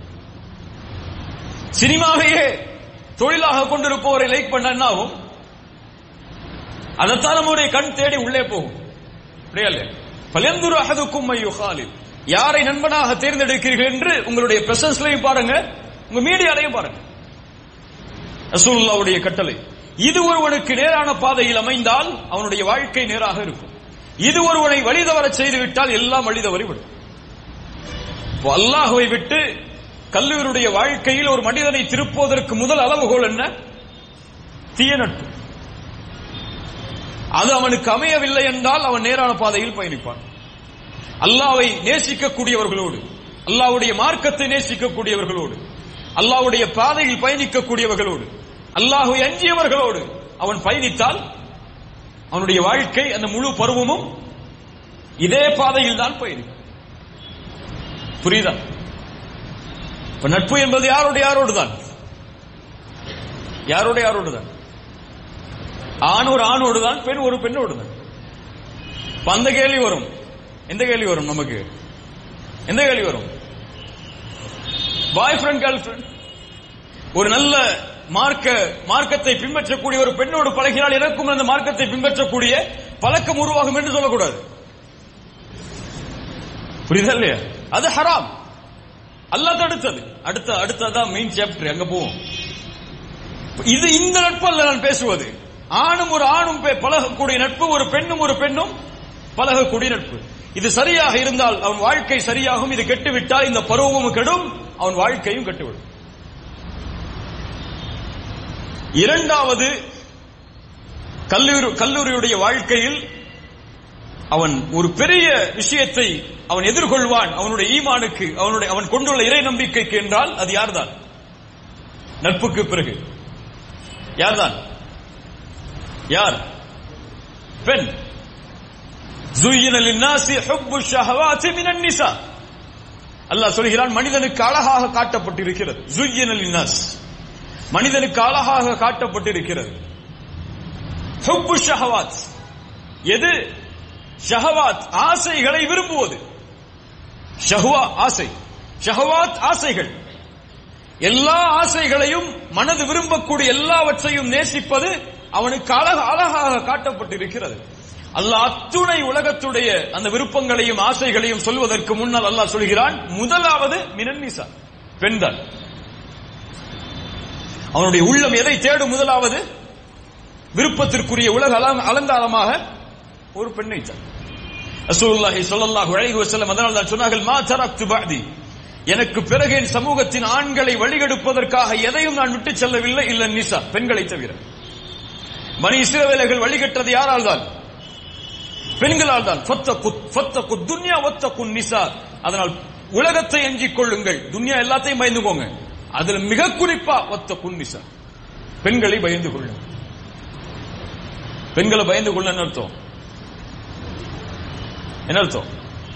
சினிமாவையே தொழிலாக கொண்டிருப்பவரை லைக் பண்ண என்ன ஆகும்? அதைத்தான் நம்முடைய கண் தேடி உள்ளே போகும். யாரை நண்பனாக தேர்ந்தெடுக்கிறீர்கள் என்று உங்களுடைய பிரசன்ஸ்லையும் பாருங்க, உங்க மீடியாலையும் பாருங்க. ரசூலுல்லாஹ்வுடைய கட்டளை, இது ஒருவனுக்கு நேரான பாதையில் அமைந்தால் அவனுடைய வாழ்க்கை நேராக இருக்கும். இது ஒருவனை வழிதவர செய்துவிட்டால் எல்லாம் வழிதவறிவிடும். அல்லாஹ்வை விட்டு கல்லூரியுடைய வாழ்க்கையில் ஒரு மனிதனை திருப்புவதற்கு முதல் அளவுகோல் என்ன? தீய நட்பு. அது அவனுக்கு அமையவில்லை என்றால் அவன் நேரான பாதையில் பயணிப்பான். அல்லாஹ்வை நேசிக்கக்கூடியவர்களோடு, அல்லாஹ்வுடைய மார்க்கத்தை நேசிக்கக்கூடியவர்களோடு, அல்லாஹ்வுடைய பாதையில் பயணிக்கக்கூடியவர்களோடு, அல்லாஹ்வை அஞ்சியவர்களோடு அவன் பயணித்தால் அவனுடைய வாழ்க்கை அந்த முழு பருவமும் இதே பாதையில் தான் பயணிக்கும். புரியுதா? இப்ப நட்பு என்பது யாரோடு தான்? யாரோடு தான்? ஆண் ஒரு ஆணோடு தான், பெண் ஒரு பெண்ணோடு தான். அந்த கேள்வி வரும். எந்த கேள்வி வரும் நமக்கு? எந்த கேள்வி வரும்? பாய் ஃப்ரெண்ட், கேர்ள் ஃப்ரெண்ட். ஒரு நல்ல மார்க்கத்தை பின்பற்றக்கூடிய ஒரு பெண்ணோடு பழகினால் எனக்கும் அந்த மார்க்கத்தை பின்பற்றக்கூடிய பழக்கம் உருவாகும் என்று சொல்லக்கூடாது. புரியுதா இல்லையா? அது ஹராம். அல்லாஹ் தடுத்தது. அடுத்ததான் மெயின் சாப்டர், அங்க போவோம். இது இந்த நட்பு அல்ல நான் பேசுவது. ஆணும் ஒரு ஆணும் பழகக்கூடிய நட்பு, ஒரு பெண்ணும் பழகக்கூடிய நட்பு. இது சரியாக இருந்தால் அவன் வாழ்க்கை சரியாகும். இது கெட்டுவிட்டால் இந்த பருவமும் கெடும், அவன் வாழ்க்கையும் கெட்டுவிடும். இரண்டாவது, கல்லூரியுடைய வாழ்க்கையில் அவன் ஒரு பெரிய விஷயத்தை அவன் எதிர்கொள்வான். அவனுடைய ஈமானுக்கு, அவன் கொண்டுள்ள இறை நம்பிக்கைக்கு என்றால் அது யார்தான்? நட்புக்கு பிறகு யார்தான்? யார்? பெண். زُيِّنَ لِلنَّاسِ حُبُّ الشَّهَوَاتِ مِنَ النِّسَاءِ. அல்லாஹ் சொல்கிறான், மனிதனுக்கு அழகாக காட்டப்பட்டிருக்கிறது. زُيِّنَ لِلنَّاسِ, மனிதனுக்கு அழகாக காட்டப்பட்டிருக்கிறது. ஹுப்பு ஷஹவாத். எது? ஷஹவாத், ஆசைகளை விரும்புவது. ஷஹ்வா ஆசை, ஷஹவாத் ஆசைகள். எல்லா ஆசைகளையும், மனது விரும்பக்கூடிய எல்லாவற்றையும் நேசிப்பது அவனுக்கு அழகாக காட்டப்பட்டிருக்கிறது. அல்லாஹ் அத்துணை உலகத்துடைய அந்த விருப்பங்களையும் ஆசைகளையும் சொல்வதற்கு முன்னால் அல்லாஹ் சொல்கிறான், முதலாவது மினன்னிசா, பெண்தான். அவனுடைய உள்ளம் எதை தேடும்? முதலாவது விருப்பத்திற்குரிய உலக அலங்காரமாக ஒரு பெண்ணை தான். ரசூலுல்லாஹி ஸல்லல்லாஹு அலைஹி வஸல்லம் அதனால் தான் சொன்னார்கள், மா தரக்து பஅதி, எனக்கு பிறகு என் சமூகத்தின் ஆண்களை வழிகெடுப்பதற்காக எதையும் நான் விட்டு செல்லவில்லை, இல்ல நிசா, பெண்களை தவிர. பனி இஸ்ரவேலர்கள் வழிகெட்டது யாரால் தான்? பெண்களால் தான். ஃபத்தகு துன்யா வத்தகு நிசா. அதனால் உலகத்தை அஞ்சிக் கொள்ளுங்கள், துன்யா எல்லாத்தையும் பயந்துக்கோங்க, அதுல மிக குறிப்பா வத்தகு நிசா, பெண்களை பயந்து கொள்ளுங்கள். பெண்களை பயந்து கொள்ள என்ன அர்த்தம்? என்ன அர்த்தம்?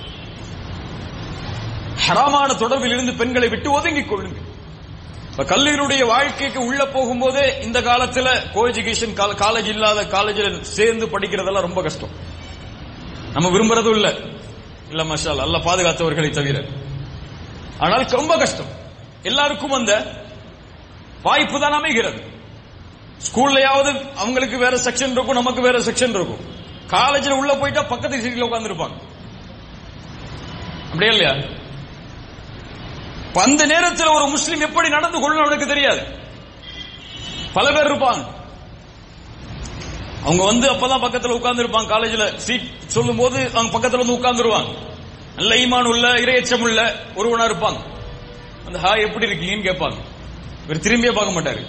ஹராமான தொடர்பில் இருந்து பெண்களை விட்டு ஒதுங்கிக் கொள்ளுங்கள். கல்லூரியுடைய வாழ்க்கைக்கு உள்ள போகும்போதே இந்த காலத்துல கோ எஜுகேஷன் காலேஜ் இல்லாத காலேஜில் சேர்ந்து படிக்கிறதெல்லாம் ரொம்ப கஷ்டம். நம்ம விரும்புறதும் இல்ல மாஷா அல்லாஹ், அல்லாஹ் பாதுகாத்தவர்களை தவிர. ஆனால் ரொம்ப கஷ்டம். எல்லாருக்கும் அந்த வாய்ப்பு தான் அமைகிறது. ஸ்கூல்லையாவது அவங்களுக்கு வேற செக்ஷன் இருக்கும், நமக்கு வேற செக்ஷன் இருக்கும். காலேஜில் உள்ள போயிட்டா பக்கத்து சீட்ல உட்கார்ந்து இருப்பாங்க. அப்படியே இல்லையா? அந்த நேரத்தில் ஒரு முஸ்லிம் எப்படி நடந்து கொள்ளணும் அவனுக்கு தெரியாது. பல பேர் இருப்பாங்க, அவங்க அப்பதான் பக்கத்துல உட்கார்ந்து இருப்பாங்க. காலேஜ்ல சீட் சொல்லும் போது அவங்க பக்கத்துல வந்து உட்கார்ந்துருவாங்க. நல்ல ஈமான் உள்ள, இறையச்சம் உள்ள ஒருவனா இருப்பாங்க. அந்த ஹாய் எப்படி இருக்கீங்கன்னு கேட்பாங்க. இவர் திரும்பியே பார்க்க மாட்டாரு.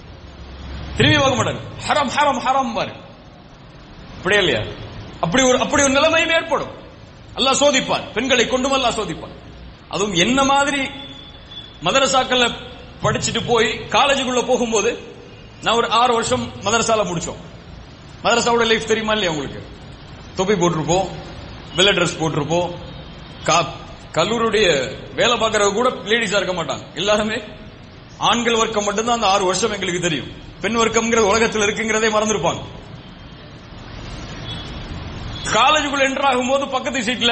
ஹராம் ஹராம் ஹராம் பாரு. அப்படியே இல்லையா? அப்படி ஒரு நிலைமையும் ஏற்படும். அல்லாஹ் சோதிப்பான், பெண்களை கொண்டும் அல்லாஹ் சோதிப்பான். அதுவும் என்ன மாதிரி மதரசாக்கள்ல படிச்சுட்டு போய் காலேஜுக்குள்ள போகும்போது, நான் ஒரு 6 வருஷம் மதரசால முடிச்சோம். மதரசாவோட லைஃப் தெரியுமா இல்லையா உங்களுக்கு? தொப்பி போட்டிருப்போம், வெள்ளை ட்ரெஸ் போட்டிருப்போம். கல்லூரியுடைய வேலை பார்க்கறவங்க கூட லேடிஸா இருக்க மாட்டாங்க, எல்லாருமே ஆண்கள் வர்க்கம் மட்டும்தான் அந்த 6 வருஷம் எங்களுக்கு தெரியும். பெண் வர்க்கம்ங்கிறது உலகத்தில் இருக்குங்கிறதே மறந்துருப்பாங்க. காலேஜுக்குள்ள என்டர் ஆகும் போது பக்கத்து சீட்ல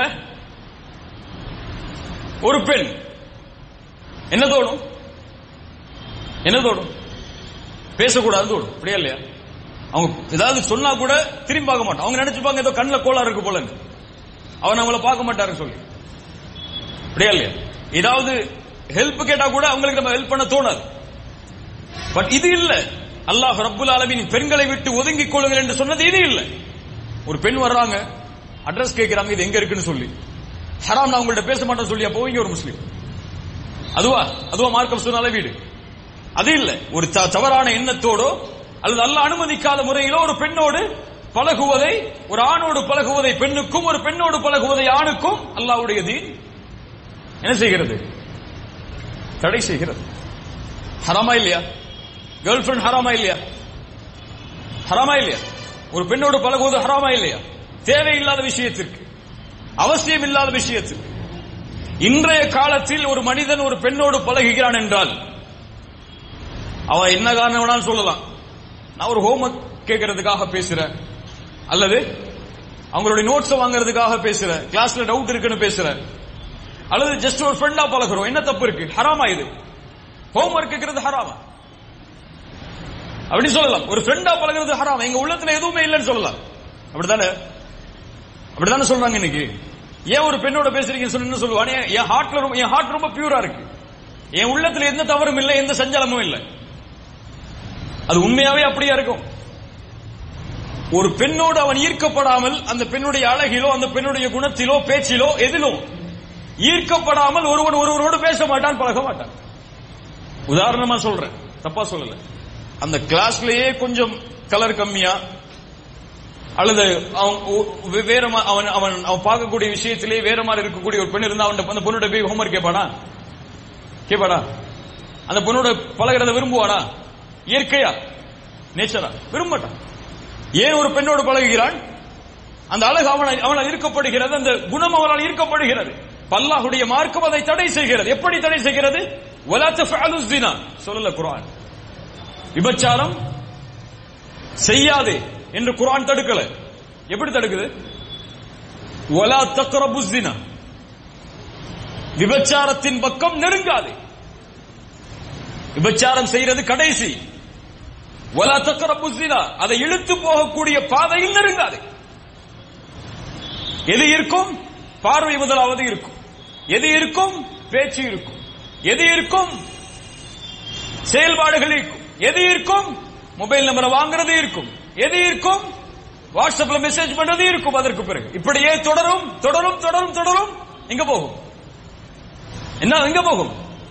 ஒரு பெண், என்ன தோணும்? என்ன தோணும்? பேசக்கூடாது தோணும். அப்படியா இல்லையா? அவங்க ஏதாவது சொன்னா கூட திரும்பி பார்க்க மாட்டான். அவங்க நினைச்சுப்பாங்க ஏதோ கண்ணில் கோளாறு இருக்கு போல, அவன் நம்மள பார்க்க மாட்டாரு சொல்லி. அப்படியா இல்லையா? ஏதாவது ஹெல்ப் கேட்டா கூட அவங்களுக்கு நம்ம ஹெல்ப் பண்ண தோணாது. பட் இது இல்ல. அல்லாஹ் ரப்புல் ஆலமீன் பெண்களை விட்டு ஒதுங்கிக் கொள்ளுங்கள் என்று சொன்னது இது இல்ல. ஒரு பெண் வர்றாங்க, அட்ரஸ் கேட்கிறாங்க, இது எங்க இருக்குன்னு சொல்லி. ஹராம், நான் உங்கள்ட்ட பேச மாட்டேன்னு சொல்லி போவீங்க ஒரு முஸ்லீம். அதுவா மார்க்கம் சொன்னால வீடு? அது இல்ல. ஒரு தவறான எண்ணத்தோடோ அல்லது அல்லாஹ் அனுமதிக்காத முறையிலோ ஒரு பெண்ணோடு பழகுவதை, ஒரு ஆணோடு பழகுவதை பெண்ணுக்கும் ஒரு பெண்ணோடு பழகுவதை ஆணுக்கும் அல்லாஹ்வுடைய தீன் என்ன செய்கிறது? தடை செய்கிறது. ஹராமா இல்லையா? கேர்ள் ஃபிரண்ட் ஹராமா இல்லையா? ஹராமா இல்லையா? ஒரு பெண்ணோடு பழகுவது ஹராமா இல்லையா? தேவையில்லாத விஷயத்திற்கு, அவசியம் இல்லாத விஷயத்திற்கு. இன்றைய காலத்தில் ஒரு மனிதன் ஒரு பெண்ணோடு பழகுகிறான் என்றால் அவன் என்ன காரணம் வேணாலும் சொல்லலாம். நான் ஒரு ஹோம்வொர்க் கேட்கறதுக்காக பேசுறேன், அல்லது அவங்களுடைய நோட்ஸ் வாங்குறதுக்காக பேசுறேன், கிளாஸ்ல டவுட் இருக்குன்னு பேசுறேன், அல்லது ஜஸ்ட் ஒரு ஃப்ரெண்டா பழகுறோம். என்ன தப்பு இருக்கு? ஹராமா இது? ஹோம்வொர்க் கேட்கறது ஹராமா அப்படி சொல்லலாம். ஒரு ஃப்ரெண்டா பழகுறது ஹராமா, எங்க உள்ளத்துல எதுவுமே இல்லைன்னு சொல்லலாம். அப்படித்தானே? அப்படித்தானே சொல்றாங்க இன்னைக்கு. ஏன் ஒரு பெண்ணோட பேசுறீங்கன்னு சொன்னு சொல்லுவானே, என் ஹார்ட் ரொம்ப பியூரா இருக்கு, என் உள்ளத்துல எந்த தவறும் இல்லை, எந்த சஞ்சலமும் இல்லை. அது உண்மையாவே அப்படியா இருக்கும்? ஒரு பெண்ணோடு அவன் ஈர்க்கப்படாமல், அந்த பெண்ணுடைய அழகிலோ அந்த பெண்ணுடைய குணத்திலோ பேச்சிலோ எதிலோ ஈர்க்கப்படாமல் ஒருவரோடு பேச மாட்டான், பழக மாட்டான். உதாரணமா சொல்றேன், தப்பா சொல்லல. அந்த கிளாஸ்லயே கொஞ்சம் கலர் கம்மியா அல்லது அவன் பார்க்கக்கூடிய விஷயத்திலே வேற மாதிரி இருக்கக்கூடிய ஒரு பெண் இருந்தா அந்த பொண்ணோட போய் ஹோம்வொர்க் கேட்பாடா? அந்த பொண்ணோட பழகிறத விரும்புவானா? இயற்கையா, நேச்சரா? விரும்ப மாட்டான். ஏன் ஒரு பெண்ணோடு பழகுகிறான்? அந்த அழகு அவனால் ஈர்க்கப்படுகிறது, அந்த குணம் அவனால் ஈர்க்கப்படுகிறது. அல்லாஹ்வுடைய மார்க்கம் அதை தடை செய்கிறது. எப்படி தடை செய்கிறது? வலா தஃஅலு ஸினா சொல்லல குர்ஆன். விபச்சாரம் செய்யாதே என்று குர்ஆன் தடுக்கல. எப்படி தடுக்குது? வலா தக்ரபு ஸினா, விபச்சாரத்தின் பக்கம் நெருங்காதே. விபச்சாரம் செய்யறது கடைசி. வலா தக்ரபு ஸினா, அதை இழுத்து போகக்கூடிய பாதையில் நெருங்காதே. எது இருக்கும்? பார்வை முதலாவது இருக்கும். எது இருக்கும்? பேச்சு இருக்கும். எது இருக்கும்? செயல்பாடுகள் இருக்கும். எது இருக்கும்? மொபைல் நம்பரை வாங்குறது இருக்கும். எது இருக்கும்? வாட்ஸ்அப்ல மெசேஜ் பண்றது இருக்கும். அதற்கு பிறகு இப்படியே தொடரும் தொடரும் தொடரும் தொடரும். எங்க போகும்? என்ன எங்க போகும்?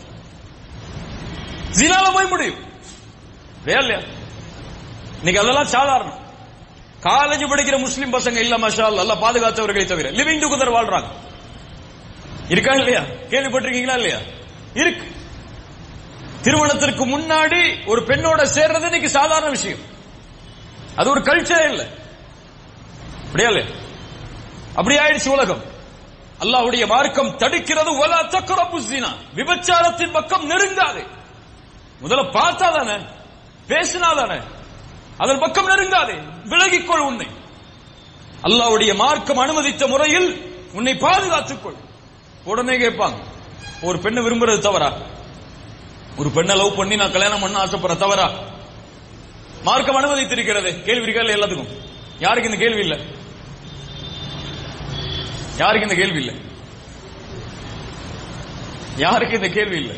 ஜினால போய் முடியும். இல்லையா? இன்னைக்கு அதெல்லாம் சாதாரணம். காலேஜ் படிக்கிற முஸ்லிம் பசங்க இல்ல, மாஷா அல்லாஹ், அல்லாஹ் பாதுகாத்தவர்களை தவிர லிவிங் டுகெதர் வாழ்றாங்க. இருக்கா இல்லையா? கேள்விப்பட்டிருக்கீங்களா இல்லையா? இருக்கு. திருமணத்திற்கு முன்னாடி ஒரு பெண்ணோட சேர்றது இன்னைக்கு சாதாரண விஷயம். அது ஒரு கல்ச்சரே இல்லை. அப்படியா இல்லையா? அப்படி ஆயிடுச்சு உலகம். அல்லாஹ்வுடைய மார்க்கம் தடுக்கிறது. வலா தக்ரபு ஸினா, விபச்சாரத்தின் பக்கம் நெருங்காதே. முதல்ல பார்த்தாதானே, பேசினாதானே, அதன் பக்கம் நெருங்காதே, விலகிக்கொள். உன்னை அல்லாஹ்வுடைய மார்க்கம் அனுமதித்த முறையில் உன்னை பாதுகாத்துக்கொள். உடனே கேட்பாங்க, ஒரு பெண்ணை விரும்புறது தவறா? ஒரு பெண்ணை லவ் பண்ணி நான் கல்யாணம் பண்ண ஆசைப்படுற தவறா? மார்க்கம் அனுமதித்திருக்கிறது. கேள்வி இருக்கா? எல்லாத்துக்கும். யாருக்கு இந்த கேள்வி இல்லை? யாருக்கு இந்த கேள்வி இல்லை? யாருக்கு இந்த கேள்வி இல்லை?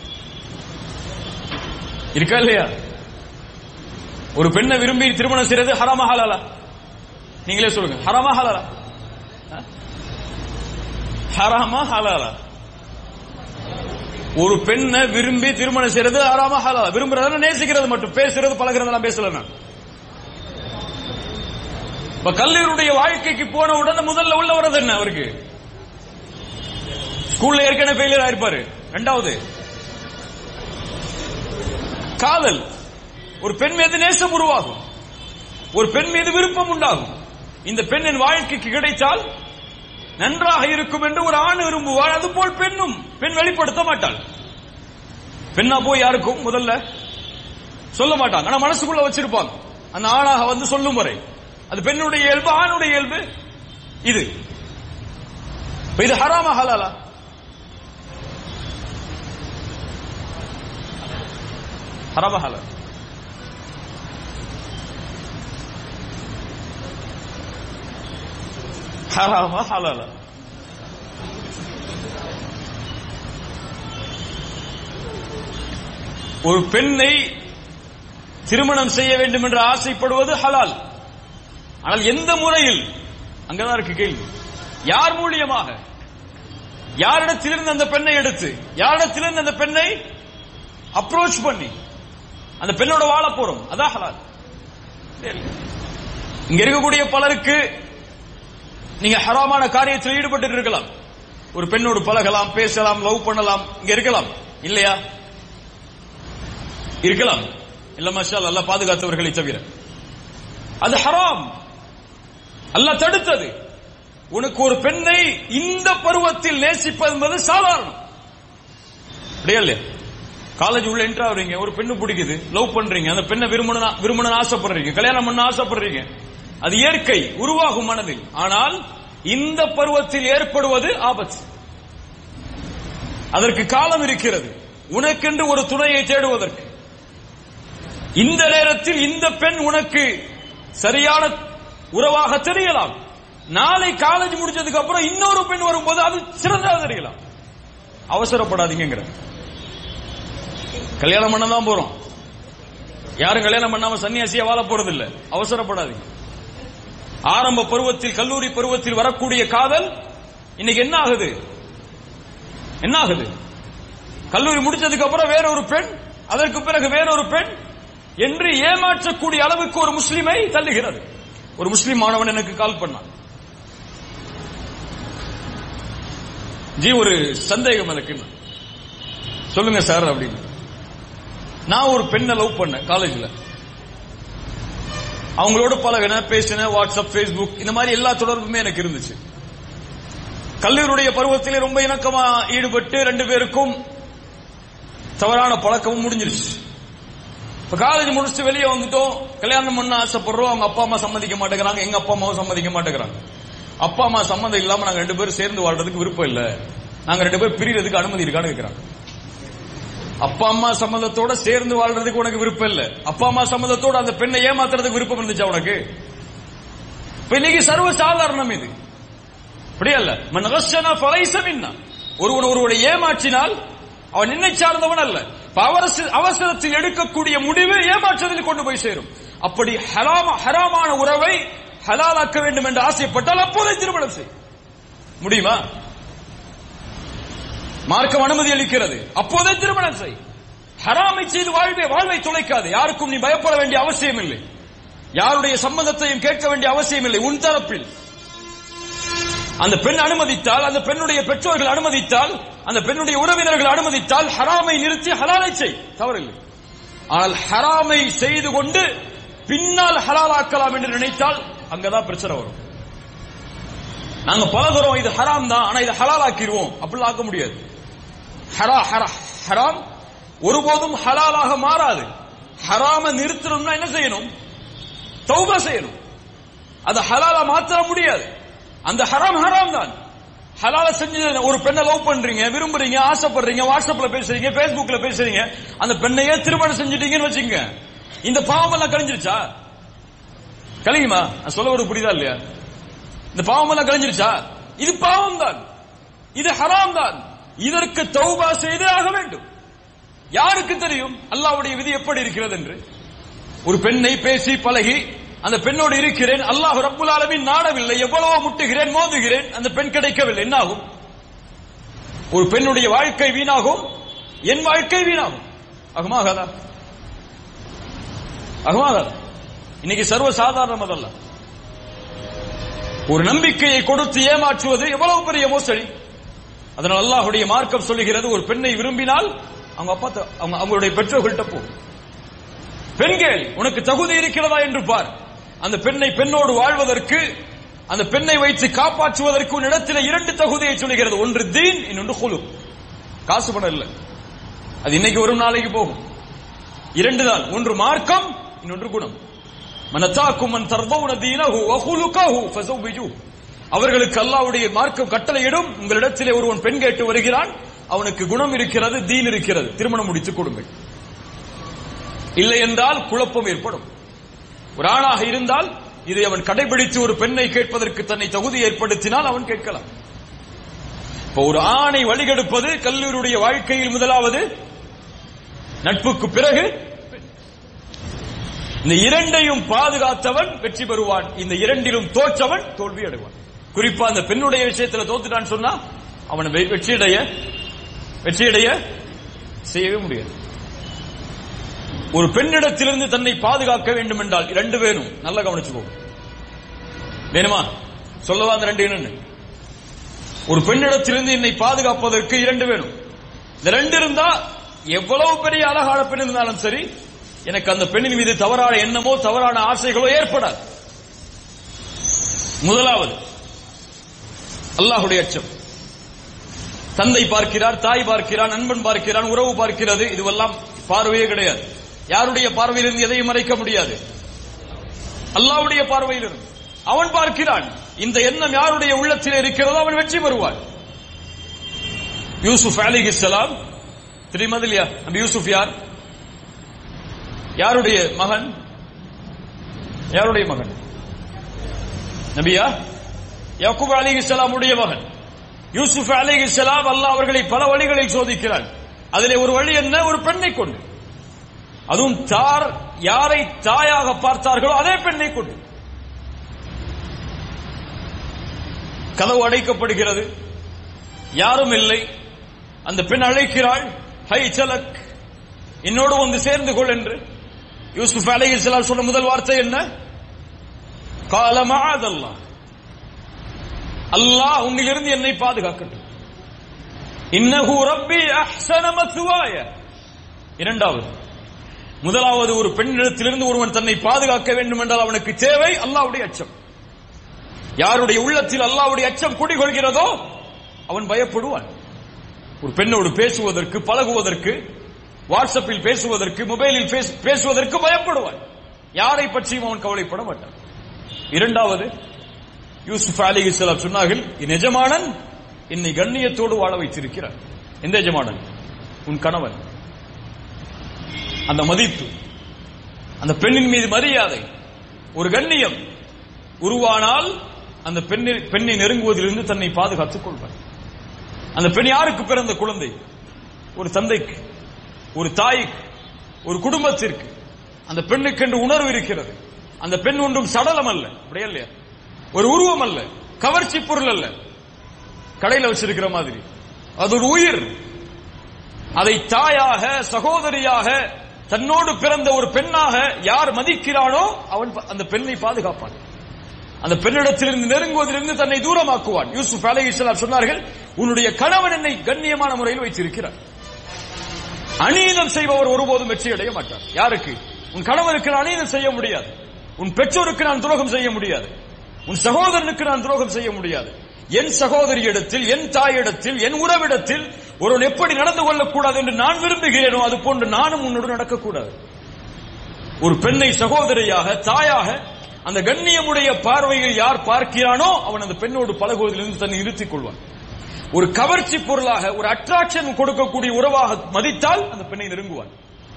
இருக்கா இல்லையா? ஒரு பெண்ணை விரும்பி திருமணம் செய்யறது ஹராமா ஹலாலா? நீங்களே சொல்லுங்க. ஹராமா ஹலாலா? ஹராமா ஹலாலா? ஒரு பெண்ணை விரும்பி திருமணம் செய்யறது ஹராமா ஹலாலா? விரும்புறத நேசிக்கிறது மட்டும், பேசுறது பழகிறதெல்லாம் பேசல. நான் இப்ப கல்லூரியுடைய வாழ்க்கைக்கு போன உடனே முதல்ல உள்ள வர்றது என்ன? அவருக்கு ஸ்கூல்ல ஏற்கனவே ஃபெயிலியர் ஆயிருப்பாரு. இரண்டாவது காதல். ஒரு பெண் மீது நேசம் உருவாகும், ஒரு பெண் மீது விருப்பம் உண்டாகும். இந்த பெண்ணின் வாழ்க்கைக்கு கிடைத்தால் நன்றாக இருக்கும் என்று ஒரு ஆண் விரும்புவார். அதுபோல் பெண்ணும். பெண் வெளிப்படுத்த மாட்டாள். பெண்ணா போய் யாருக்கும் முதல்ல சொல்ல மாட்டாங்க, ஆனா மனசுக்குள்ள வச்சிருப்பாங்க. அந்த ஆணாக வந்து சொல்லும் வரை அது பெண்ணுடைய இயல்பு, ஆணுடைய இயல்பு. இது ஹராமா ஹலாலா? ஹராமா ஹலாலா? ஹராமா ஹலாலா? ஒரு பெண்ணை திருமணம் செய்ய வேண்டும் என்று ஆசைப்படுவது ஹலால். ஆனால் எந்த முறையில்? அங்கதான் இருக்கு கேள்வி. யார் மூலியமாக, யாரிடத்திலிருந்து அந்த பெண்ணை எடுத்து, யாரிடத்திலிருந்து அந்த பெண்ணை அப்ரோச் பண்ணி அந்த பெண்ணோட வாழ போறோம், அதான் ஹலால். இங்க இருக்கக்கூடிய பலருக்கு நீங்க ஹராமான காரியத்தில் ஈடுபட்டு இருக்கலாம். ஒரு பெண்ணோடு பழகலாம், பேசலாம், லவ் பண்ணலாம், இங்க இருக்கலாம் இல்லையா? இருக்கலாம் இல்ல, மாஷா அல்லாஹ் பாதுகாத்தவர்களை தவிர. அது ஹராம், அல்லாஹ் தடுத்தது. உனக்கு ஒரு பெண்ணை இந்த பருவத்தில் நேசிப்பது என்பது சாதாரணம். அப்படியே இல்லையா? காலேஜ் உள்ள என்ட்ரா ஆகுறீங்க, ஒரு பெண்ணு பிடிக்குது, லவ் பண்றீங்க, அந்த பெண்ணை விரும்பணும் ஆசைப்படுறீங்க, கல்யாணம் பண்ண ஆசைப்படுறீங்க, அது இயற்கை, உருவாகும் மனதில். ஆனால் இந்த பருவத்தில் ஏற்படுவது ஆபத்து. அதற்கு காலம் இருக்கிறது, உனக்கென்று ஒரு துணையை தேடுவதற்கு. இந்த நேரத்தில் இந்த பெண் உனக்கு சரியான உறவாக தெரியலாம். நாளை காலேஜ் முடிச்சதுக்கு அப்புறம் இன்னொரு பெண் வரும்போது அது சிறந்ததாக தெரியலாம். அவசரப்படாதீங்க. கல்யாணம் பண்ண தான் போறோம், யாரும் கல்யாணம் பண்ணாம சன்னியாசியா வாழ போறது இல்ல. அவசரப்படாதீங்க. ஆரம்ப பருவத்தில், கல்லூரி பருவத்தில் வரக்கூடிய காதல் இன்னைக்கு என்ன ஆகுது? கல்லூரி முடிச்சதுக்கு அப்புறம் வேறொரு பெண், அதற்கு பிறகு வேறொரு பெண் என்று ஏமாற்றக்கூடிய அளவுக்கு ஒரு முஸ்லிமை தள்ளுகிறது. ஒரு முஸ்லிம் மாணவன் எனக்கு கால் பண்ணான். ஒரு சந்தேகம் எனக்கு. சொல்லுங்க சார் அப்படின்னு. நான் ஒரு பெண்ணை லவ் பண்ணேன் காலேஜ்ல. அவங்களோட பழகின, பேசின, வாட்ஸ்அப், பேஸ்புக், இந்த மாதிரி எல்லா தொடர்புமே எனக்கு இருந்துச்சு. கல்லூரியுடைய பருவத்திலே ரொம்ப இணக்கமா ஈடுபட்டு 2 பேருக்கும் தவறான பழக்கமும் முடிஞ்சிருச்சு. இப்ப காலேஜ் முடிச்சுட்டு வெளியே வந்துட்டோம், கல்யாணம் பண்ண ஆசைப்படுறோம். அவங்க அப்பா அம்மா சம்மதிக்க மாட்டேங்கிறாங்க, எங்க அப்பா அம்மாவும் சம்மதிக்க மாட்டேங்கிறாங்க. அப்பா அம்மா சம்மதம் இல்லாம நாங்க 2 பேரும் சேர்ந்து வாழ்றதுக்கு விருப்பம் இல்ல, நாங்க 2 பேரும் பிரியறதுக்கு அனுமதி இருக்கான்னு கேட்கிறாங்க. அப்பா அம்மா சம்மதத்தோட சேர்ந்து வாழ்றதுக்கு உனக்கு விருப்பம் இல்ல, அப்பா அம்மா சம்மதத்தோட அந்த பெண்ணை ஏமாத்துறதுக்கு விருப்பம் இருந்துச்சா உனக்கு? இப்ப இன்னைக்கு சர்வ சாதாரணம் இது. அப்படியே அல்ல. மன் கஷனா ஃபலைஸ மின்னா. ஒருவனை ஏமாற்றினால் அவன் என்னை சார்ந்தவன் அல்ல. அவசரத்தில் எடுக்கக்கூடிய முடிவு ஏமாற்றத்தில் கொண்டு போய் சேரும். அப்படி ஹராமான உறவை ஹலாலாக்க வேண்டும் என்று ஆசைப்பட்டால் அப்போதே திருமணம் செய். முடியுமா? மார்க்கம் அனுமதி அளிக்கிறது, அப்போதே திருமணம் செய். ஹராமை செய்து வாழ்வை தொலைக்காது. யாருக்கும் நீ பயப்பட வேண்டிய அவசியம் இல்லை, யாருடைய சம்மதத்தையும் கேட்க வேண்டிய அவசியம் இல்லை. உன் தரப்பில் அந்த பெண் அனுமதித்தால், அந்த பெண்ணுடைய பெற்றோர்கள் அனுமதித்தால், அந்த பெண்ணுடைய உறவினர்கள் அனுமதித்தால் ஹராமை நிறுத்தி ஹலாலை செய், தவறில்லை. ஆனால் ஹராமை செய்து கொண்டு பின்னால் ஹலாலாக்கலாம் என்று நினைத்தால் அங்கதான் பிரச்சனை வரும். நாங்க பலதரம் இது ஹராம் தான், ஆனா இதை ஹலாலாக்கிடுவோம், அப்படிலாம் ஆக்க முடியாது. ஹராம் ஒருபோதும் ஹலாலாக மாறாது. ஹராம நிறுத்தணும்னா என்ன செய்யணும்? தௌபா செய்யணும். அது ஹலாலா மாற்ற முடியாது. அந்த ஹராம் தான். ஹலால செஞ்சு ஒரு பெண்ணை லவ் பண்றீங்க, விரும்புறீங்க, ஆசைப்படுறீங்க, வாட்ஸ்அப்ல பேசுறீங்க, பேஸ்புக்ல பேசுறீங்க, அந்த பெண்ணையே திருமணம் செஞ்சுட்டீங்கன்னு வச்சுங்க, இந்த பாவம் எல்லாம் கழிஞ்சிருச்சா? கழியுமா? சொல்ல ஒரு புரியுதா இல்லையா? இந்த பாவம் எல்லாம் கழிஞ்சிருச்சா? இது பாவம் தான், இது ஹராம் தான். இதற்கு தௌபா செய்து ஆக வேண்டும். யாருக்கு தெரியும் அல்லாஹ்வுடைய விதி எப்படி இருக்கிறது என்று? ஒரு பெண்ணை பேசி பழகி அந்த பெண்ணோடு இருக்கிறேன், அல்லாஹ் ரப்புல் ஆலமீன் நாடவில்லை, எவ்வளவோ முட்டுகிறேன், மோதுகிறேன், அந்த பெண் கிடைக்கவில்லை, என்ன ஆகும்? ஒரு பெண்ணுடைய வாழ்க்கை வீணாகும், என் வாழ்க்கை வீணாகும். ஆகுமாகாதா? இன்னைக்கு சர்வ சாதாரணம் அதல்ல. ஒரு நம்பிக்கையை கொடுத்து ஏமாற்றுவது எவ்வளவு பெரிய மோசடி. அதனால் அல்லாஹ்வுடைய மார்க்கம் சொல்லுகிறது, ஒரு பெண்ணை விரும்பினால் அவங்களுடைய பெற்றோர்கள்ட்ட போ, பெண்கள் உனக்கு தகுதி இருக்கிறதா என்று பார். அந்த பெண்ணோடு வாழ்வதற்கு, அந்த பெண்ணை வைத்து காப்பாற்றுவதற்கு உன்னிடத்தில் 2 தகுதியை சொல்லுகிறது. ஒன்று தீன், இன்னொன்று குலுக். காசு பணம் இல்ல, அது இன்னைக்கு ஒரு நாளைக்கு போகும். 2 தான், ஒன்று மார்க்கம், இன்னொன்று குணம். மனதாக்கும் மன் தர்தவுன தீனஹு வ குலுகஹு ஃபஸவ்விஜு. அவர்களுக்கு அல்லாஹ்வுடைய மார்க்கம் கட்டளையிடும், உங்களிடத்திலே ஒருவன் பெண் கேட்டு வருகிறான், அவனுக்கு குணம் இருக்கிறது, தீன் இருக்கிறது, திருமணம் முடித்துக் கொடுங்கள். இல்லை என்றால் குழப்பம் ஏற்படும். ஒரு ஆணாக இருந்தால் இதை அவன் கடைபிடித்து ஒரு பெண்ணை கேட்பதற்கு தன்னை தகுதி ஏற்படுத்தினால் அவன் கேட்கலாம். இப்போ ஒரு ஆணை வழிகெடுப்பது கல்லூரியுடைய வாழ்க்கையில் முதலாவது, நட்புக்கு பிறகு. இந்த இரண்டையும் பாதுகாத்தவன் வெற்றி பெறுவான், இந்த இரண்டிலும் தோற்றவன் தோல்வி அடைவான். குறிப்பா அந்த பெண்ணுடைய விஷயத்தில் தோத்துட்டான்னு சொன்னா அவன் வெற்றியடைய செய்யவே முடியாது. ஒரு பெண்ணிடத்திலிருந்து தன்னை பாதுகாக்க வேண்டும் என்றால் 2 வேணும். நல்லா கவனிச்சுக்கோ. வேணுமா? சொல்லவா அந்த 2 என்னன்னு? ஒரு பெண்ணிடத்திலிருந்து என்னை பாதுகாப்பதற்கு 2 வேணும். இந்த 2 இருந்தா எவ்வளவு பெரிய அழகான பெண் இருந்தாலும் சரி, எனக்கு அந்த பெண்ணின் மீது தவறான எண்ணமோ தவறான ஆசைகளோ ஏற்படாது. முதலாவது அல்லாஹ்வுடைய அச்சம். தந்தை பார்க்கிறார், தாய் பார்க்கிறார், நண்பன் பார்க்கிறான், உறவு பார்க்கிறது, இதுவெல்லாம் பார்வையே கிடையாது. யாருடைய பார்வையிலிருந்து எதையும் மறைக்க முடியாது. அல்லாஹ்வுடைய பார்வையிலிருந்து அவன் பார்க்கிறான். இந்த எண்ணம் யாருடைய உள்ளத்தில் இருக்கிறதோ அவன் வெற்றி பெறுவான். யூசுப் அலைஹிஸ்ஸலாம் தெரியுமா இல்லையா? நபி யூசுப் யார்? யாருடைய மகன்? யாருடைய மகன்? நபியா? யாக்கூப் அலைஹிஸ்ஸலாமுடைய மகன். யூசுப் அலைஹிஸ்ஸலாம் அல்லாஹ் அவர்களை பல வழிகளில் சோதிக்கிறான். அதிலே ஒரு வழி என்ன? ஒரு பெண்ணை கொண்டு. அதுவும் யாரை தாயாக பார்த்தார்களோ அதே பெண்ணை கொண்டு. கதவு அடைக்கப்படுகிறது, யாரும் இல்லை. அந்த பெண் அழைக்கிறாள், ஹை சலக், என்னோடு வந்து சேர்ந்து கொள் என்று. யூசுப் அலைஹிஸ்ஸலாம் சொன்ன முதல் வார்த்தை என்ன? கால மஅதல்லாஹ், அல்லாஹ் உன்னிலிருந்து என்னை பாதுகாக்கட்டும். இன்னஹு ரப்பி அஹ்ஸன மத்வாய. இரண்டாவது, முதலாவது ஒரு பெண்ணிடத்திலிருந்து ஒருவன் தன்னை பாதுகாக்க வேண்டும் என்றால் அவனுக்கு தேவை அல்லாஹ்வுடைய அச்சம். யாருடைய உள்ளத்தில் அல்லாஹ்வுடைய அச்சம் குடிகொள்கிறதோ அவன் பயப்படுவான். ஒரு பெண்ணோடு பேசுவதற்கு, பழகுவதற்கு, வாட்ஸ்அப்பில் பேசுவதற்கு, மொபைலில் பேசுவதற்கு பயப்படுவான். யாரை பற்றியும் அவன் கவலைப்பட மாட்டான். இரண்டாவது, யூசுப் அலைஹிஸ்ஸலாம் சொன்னார்கள், என் எஜமானன் என்னை கண்ணியத்தோடு வாழ வைத்திருக்கிறார். எந்த எஜமானன்? உன் கணவன். அந்த மதிப்பு, அந்த பெண்ணின் மீது மரியாதை, ஒரு கண்ணியம் உருவானால் அந்த பெண்ணை நெருங்குவதிலிருந்து தன்னை பாதுகாத்துக் கொள்வார். அந்த பெண் யாருக்கு பிறந்த குழந்தை? ஒரு தந்தைக்கு, ஒரு தாய்க்கு, ஒரு குடும்பத்திற்கு. அந்த பெண்ணுக்கு என்று உணர்வு இருக்கிறது. அந்த பெண் ஒன்றும் சடலம் அல்ல, அப்படியே இல்லையா? ஒரு உருவம் அல்ல, கவர்ச்சி பொருள் அல்ல, கடையில் வச்சிருக்கிற மாதிரி. அது ஒரு உயிர். அதை தாயாக, சகோதரியாக, தன்னோடு பிறந்த ஒரு பெண்ணாக யார் மதிக்கிறானோ அவன் அந்த பெண்ணை பாதுகாப்பான். அந்த பெண்ணிடத்திலிருந்து நெருங்குவதிலிருந்து தன்னை தூரமாக்குவான். யூசுப் அலைஹிஸ்ஸலாம் சொன்னார்கள், உன்னுடைய கணவன் என்னை கண்ணியமான முறையில் வைத்திருக்கிறார். அநீதம் செய்பவர் ஒருபோதும் வெற்றி அடைய மாட்டார். யாருக்கு? உன் கணவனுக்கு நான் அநீதம் செய்ய முடியாது, உன் பெற்றோருக்கு நான் துரோகம் செய்ய முடியாது, உன் சகோதரனுக்கு நான் துரோகம் செய்ய முடியாது. என் சகோதரியிடத்தில், என் தாயிடத்தில், என் உறவிடத்தில் ஒருவன் எப்படி நடந்து கொள்ளக்கூடாது என்று நான் விரும்புகிறேனோ அது போன்று நானும் உன்னோடு நடக்கக்கூடாது. ஒரு பெண்ணை சகோதரியாக, தாயாக, அந்த கண்ணியமுடைய பார்வையில் யார் பார்க்கிறானோ அவன் அந்த பெண்ணோடு பழகுவதிலிருந்து தன்னை நிறுத்திக் கொள்வான். ஒரு கவர்ச்சி பொருளாக, ஒரு அட்ராக்ஷன் கொடுக்கக்கூடிய உறவாக மதித்தால் அந்த பெண்ணை நெருங்குவான்.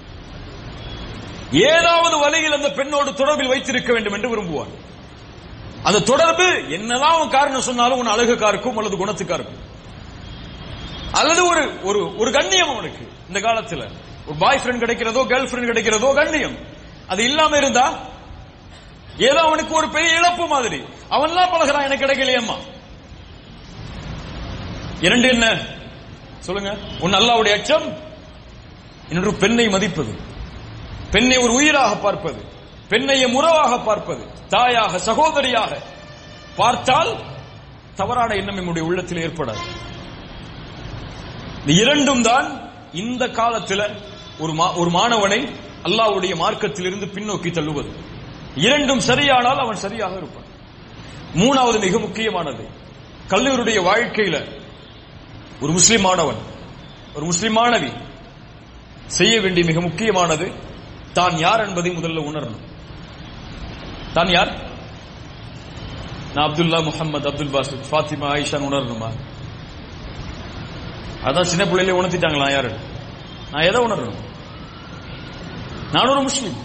ஏதாவது வழியில் அந்த பெண்ணோடு தொடர்பில் வைத்திருக்க வேண்டும் என்று விரும்புவான். அந்த தொடர்பு என்னதான் காரணம் சொன்னாலும் உன் அழகுக்கா இருக்கும் அல்லது குணத்துக்கா இருக்கும், அல்லது ஒரு கண்ணியம் அவனுக்கு. இந்த காலத்தில் ஒரு பாய் ஃப்ரெண்ட் கிடைக்கிறதோ, கேர்ள் ஃப்ரெண்ட் கிடைக்கிறதோ கண்ணியம். அது இல்லாம இருந்தா ஏதோ அவனுக்கு ஒரு பெரிய இழப்பு மாதிரி. அவன்லாம் பழகிறான், எனக்கு கிடைக்கலையம்மா. இரண்டு என்ன சொல்லுங்க? ஒன்னு அல்லாஹ்வுடைய அச்சம், இன்னொரு பெண்ணை மதிப்பது, பெண்ணை ஒரு உயிராக பார்ப்பது, பெண்ணைய உறவாக பார்ப்பது, தாயாக, சகோதரியாக பார்த்தால் தவறான எண்ணம் நம்முடைய உள்ளத்தில் ஏற்படாது. இந்த இரண்டும் தான் இந்த காலத்தில் ஒரு மாணவனை அல்லாஹ்வுடைய மார்க்கத்திலிருந்து பின்னோக்கி தள்ளுவது. இரண்டும் சரியானால் அவன் சரியாக இருப்பான். மூணாவது மிக முக்கியமானது, கல்லூரியுடைய வாழ்க்கையில ஒரு முஸ்லிம் மாணவன், ஒரு முஸ்லிம் மாணவி செய்ய வேண்டிய மிக முக்கியமானது தான் யார் என்பதை முதல்ல உணரணும். தான் யார்? நான் அப்துல்லா, முஹம்மது, அப்துல் பாசித், ஃபாத்திமா, ஆயிஷா உணரணுமா? அதான் சின்ன பிள்ளையிலே உணர்த்திட்டாங்களா யாரு? நான் எதை உணரணும்? நான் ஒரு முஸ்லிம்.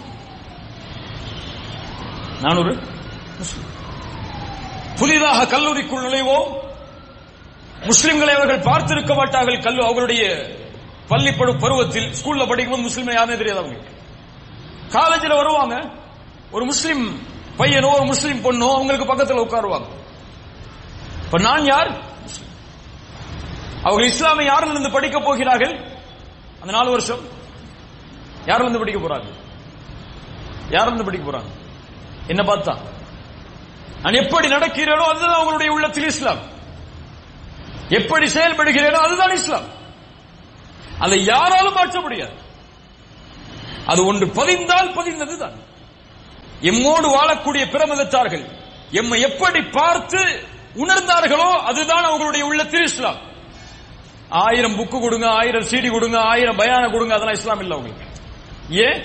நான் ஒரு முஸ்லிம். புதிதாக கல்லூரிக்குள் நுழைவோம். முஸ்லிம்களை அவர்கள் பார்த்திருக்க மாட்டார்கள். அவர்களுடைய பள்ளி பருவத்தில் ஸ்கூல்ல படிக்கும்போது முஸ்லிம் யாருன்னு தெரியாது. அவங்க காலேஜில் வருவாங்க, ஒரு முஸ்லிம் பையனோ ஒரு முஸ்லிம் பொண்ணோ அவங்களுக்கு பக்கத்தில் உட்காருவாங்க. இப்ப நான் யார்? அவர்கள் இஸ்லாமை யாரிலிருந்து படிக்க போகிறார்கள்? அந்த 4 வருஷம் யாரிலிருந்து படிக்க போறாங்க? யாரிலிருந்து படிக்க போறாங்க? என்ன பார்த்தா? நான் எப்படி நடக்கிறேனோ அதுதான் அவங்களுடைய உள்ளத்தில் இஸ்லாம். எப்படி செயல்படுகிறேனோ அதுதான் இஸ்லாம். அதை யாராலும் மாற்ற முடியாது. அது ஒன்று பதிந்தால் பதிந்ததுதான். எம்மோடு வாழக்கூடிய பிற மதத்தார்கள் எம்மை எப்படி பார்த்து உணர்ந்தார்களோ அதுதான் அவங்களுடைய உள்ளத்தில் இஸ்லாம். 1000 புக்கு கொடுங்க, 1000 CD கொடுங்க, 1000 பயான கொடுங்க, அதெல்லாம் இஸ்லாம் இல்ல உங்களுக்கு. ஏன்?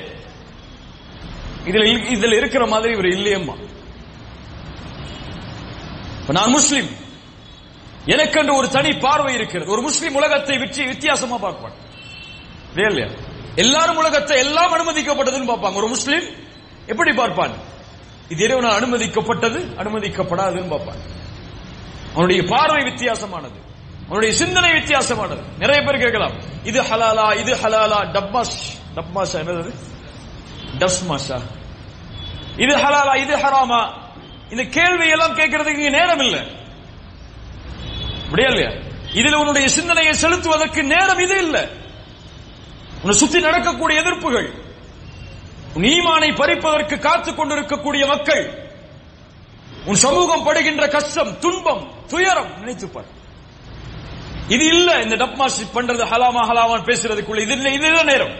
இதுல இருக்கிற மாதிரி இவர் இல்லையம்மா. நான் முஸ்லிம், எனக்கென்று ஒரு தனி பார்வை இருக்கிறது. ஒரு முஸ்லிம் உலகத்தை வித்தியாசமா பார்ப்பான். இல்லையா? எல்லாரும் உலகத்தை எல்லாம் அனுமதிக்கப்பட்டதுன்னு பார்ப்பாங்க. ஒரு முஸ்லிம் எப்படி பார்ப்பான்? இது இறைவனால் அனுமதிக்கப்பட்டது, அனுமதிக்கப்படாதுன்னு பார்ப்பான். அவனுடைய பார்வை வித்தியாசமானது, அவனுடைய சிந்தனை வித்தியாசமானது. நிறைய பேர் கேட்கலாம், இது ஹலாலா, இது ஹலாலா, டப்மாஷா என்னது? டஸ்மாஷா. இது ஹலாலா, இது ஹராமா? இந்த கேள்வி எல்லாம் கேட்கறதுக்கு இங்க நேரம் இல்லை. அப்படியா இல்லையா? இதுல உன்னுடைய சிந்தனையை செலுத்துவதற்கு நேரம் இது இல்லை. உன்னை சுத்தி நடக்கக்கூடிய எதிர்ப்புகள், உன் ஈமானை பறிப்பதற்கு காத்துக் கொண்டிருக்கக்கூடிய மக்கள், உன் சமூகம் படுகின்ற கஷ்டம், துன்பம், துயரம் நினைத்துப்பார். இது இல்ல இந்த டப்மாஷ் பண்றது, ஹலாமா ஹலாமான் பேசுறதுக்குள்ள இது இல்ல. இதுதான் நேரம்.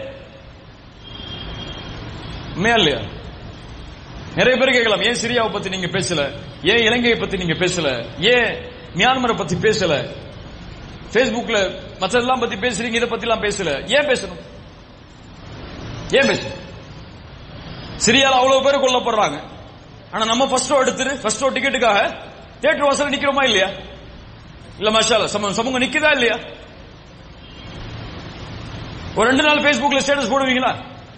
இல்லையா? நிறைய பேர் கேட்கலாம், ஏன் சிரியாவை பத்தி நீங்க பேசல, ஏன் இலங்கையை பத்தி நீங்க பேசல, ஏன் மியான்மரை பத்தி பேசல, பேஸ்புக்ல மற்றதெல்லாம் பத்தி பேசுறீங்க, இதை பத்தி எல்லாம் பேசல, ஏன் பேசணும்? ஏன் பேசணும்? சிரியால அவ்வளவு பேர் கொல்லப்படுறாங்க. ஆனா நம்ம ஃபர்ஸ்ட் ஷோ டிக்கெட்டுக்காக தியேட்டர் வாசல்ல நிக்கிறோமா இல்லையா? இல்ல மாஷாஅல்லா சமூகம் நிக்குதா இல்லையா? ஒரு 2 நாள் பேஸ்புக்ல ஸ்டேட்டஸ் போடுவீங்களா?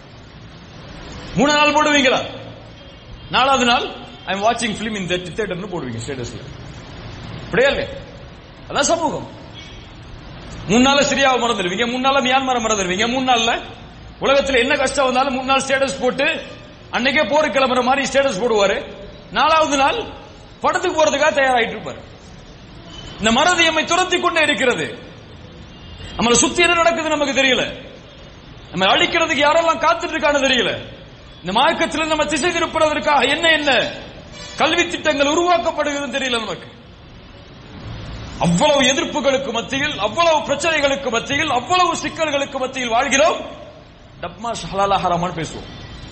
3 நாள் போடுவீங்களா? 4வது நாள் ஐ எம் வாட்சிங் பிலிம் இன் தியேட்டர்னு போடுவீங்க ஸ்டேட்டஸ்ல. அப்படியே இல்லையா? அதான் சமூகம். 3 நாள் சிரியாவை மறந்துடுவீங்க, 3 நாள் மியான்மரை மறந்துடுவீங்க, 3 நாள்ல உலகத்துல என்ன கஷ்டம் வந்தாலும் 3 நாள் ஸ்டேட்டஸ் போட்டு அன்னைக்கே போரு கிளம்புற மாதிரி ஸ்டேட்டஸ் போடுவாரு. 4வது நாள் படத்துக்கு போறதுக்காக தயாராயிட்டு இருப்பாரு. இந்த மறதி நம்மை துரத்தி கொண்டே இருக்கிறது. நம்மளை சுத்தி என்ன நடக்குது நமக்கு தெரியல. நம்ம அழிக்கிறதுக்கு யாரெல்லாம் காத்துட்டு இருக்கான்னு தெரியல. இந்த மார்க்கத்தில் நம்ம திசை திருப்பதற்காக என்ன கல்வி திட்டங்கள் உருவாக்கப்படுகிறது தெரியல நமக்கு. அவ்வளவு எதிர்ப்புகளுக்கு மத்தியில், அவ்வளவு பிரச்சனைகளுக்கு மத்தியில், அவ்வளவு சிக்கல்களுக்கு மத்தியில் வாழ்கிறோம். டப்மாஷ் ஹலாலா ஹராமான்னு பேசுவோம்.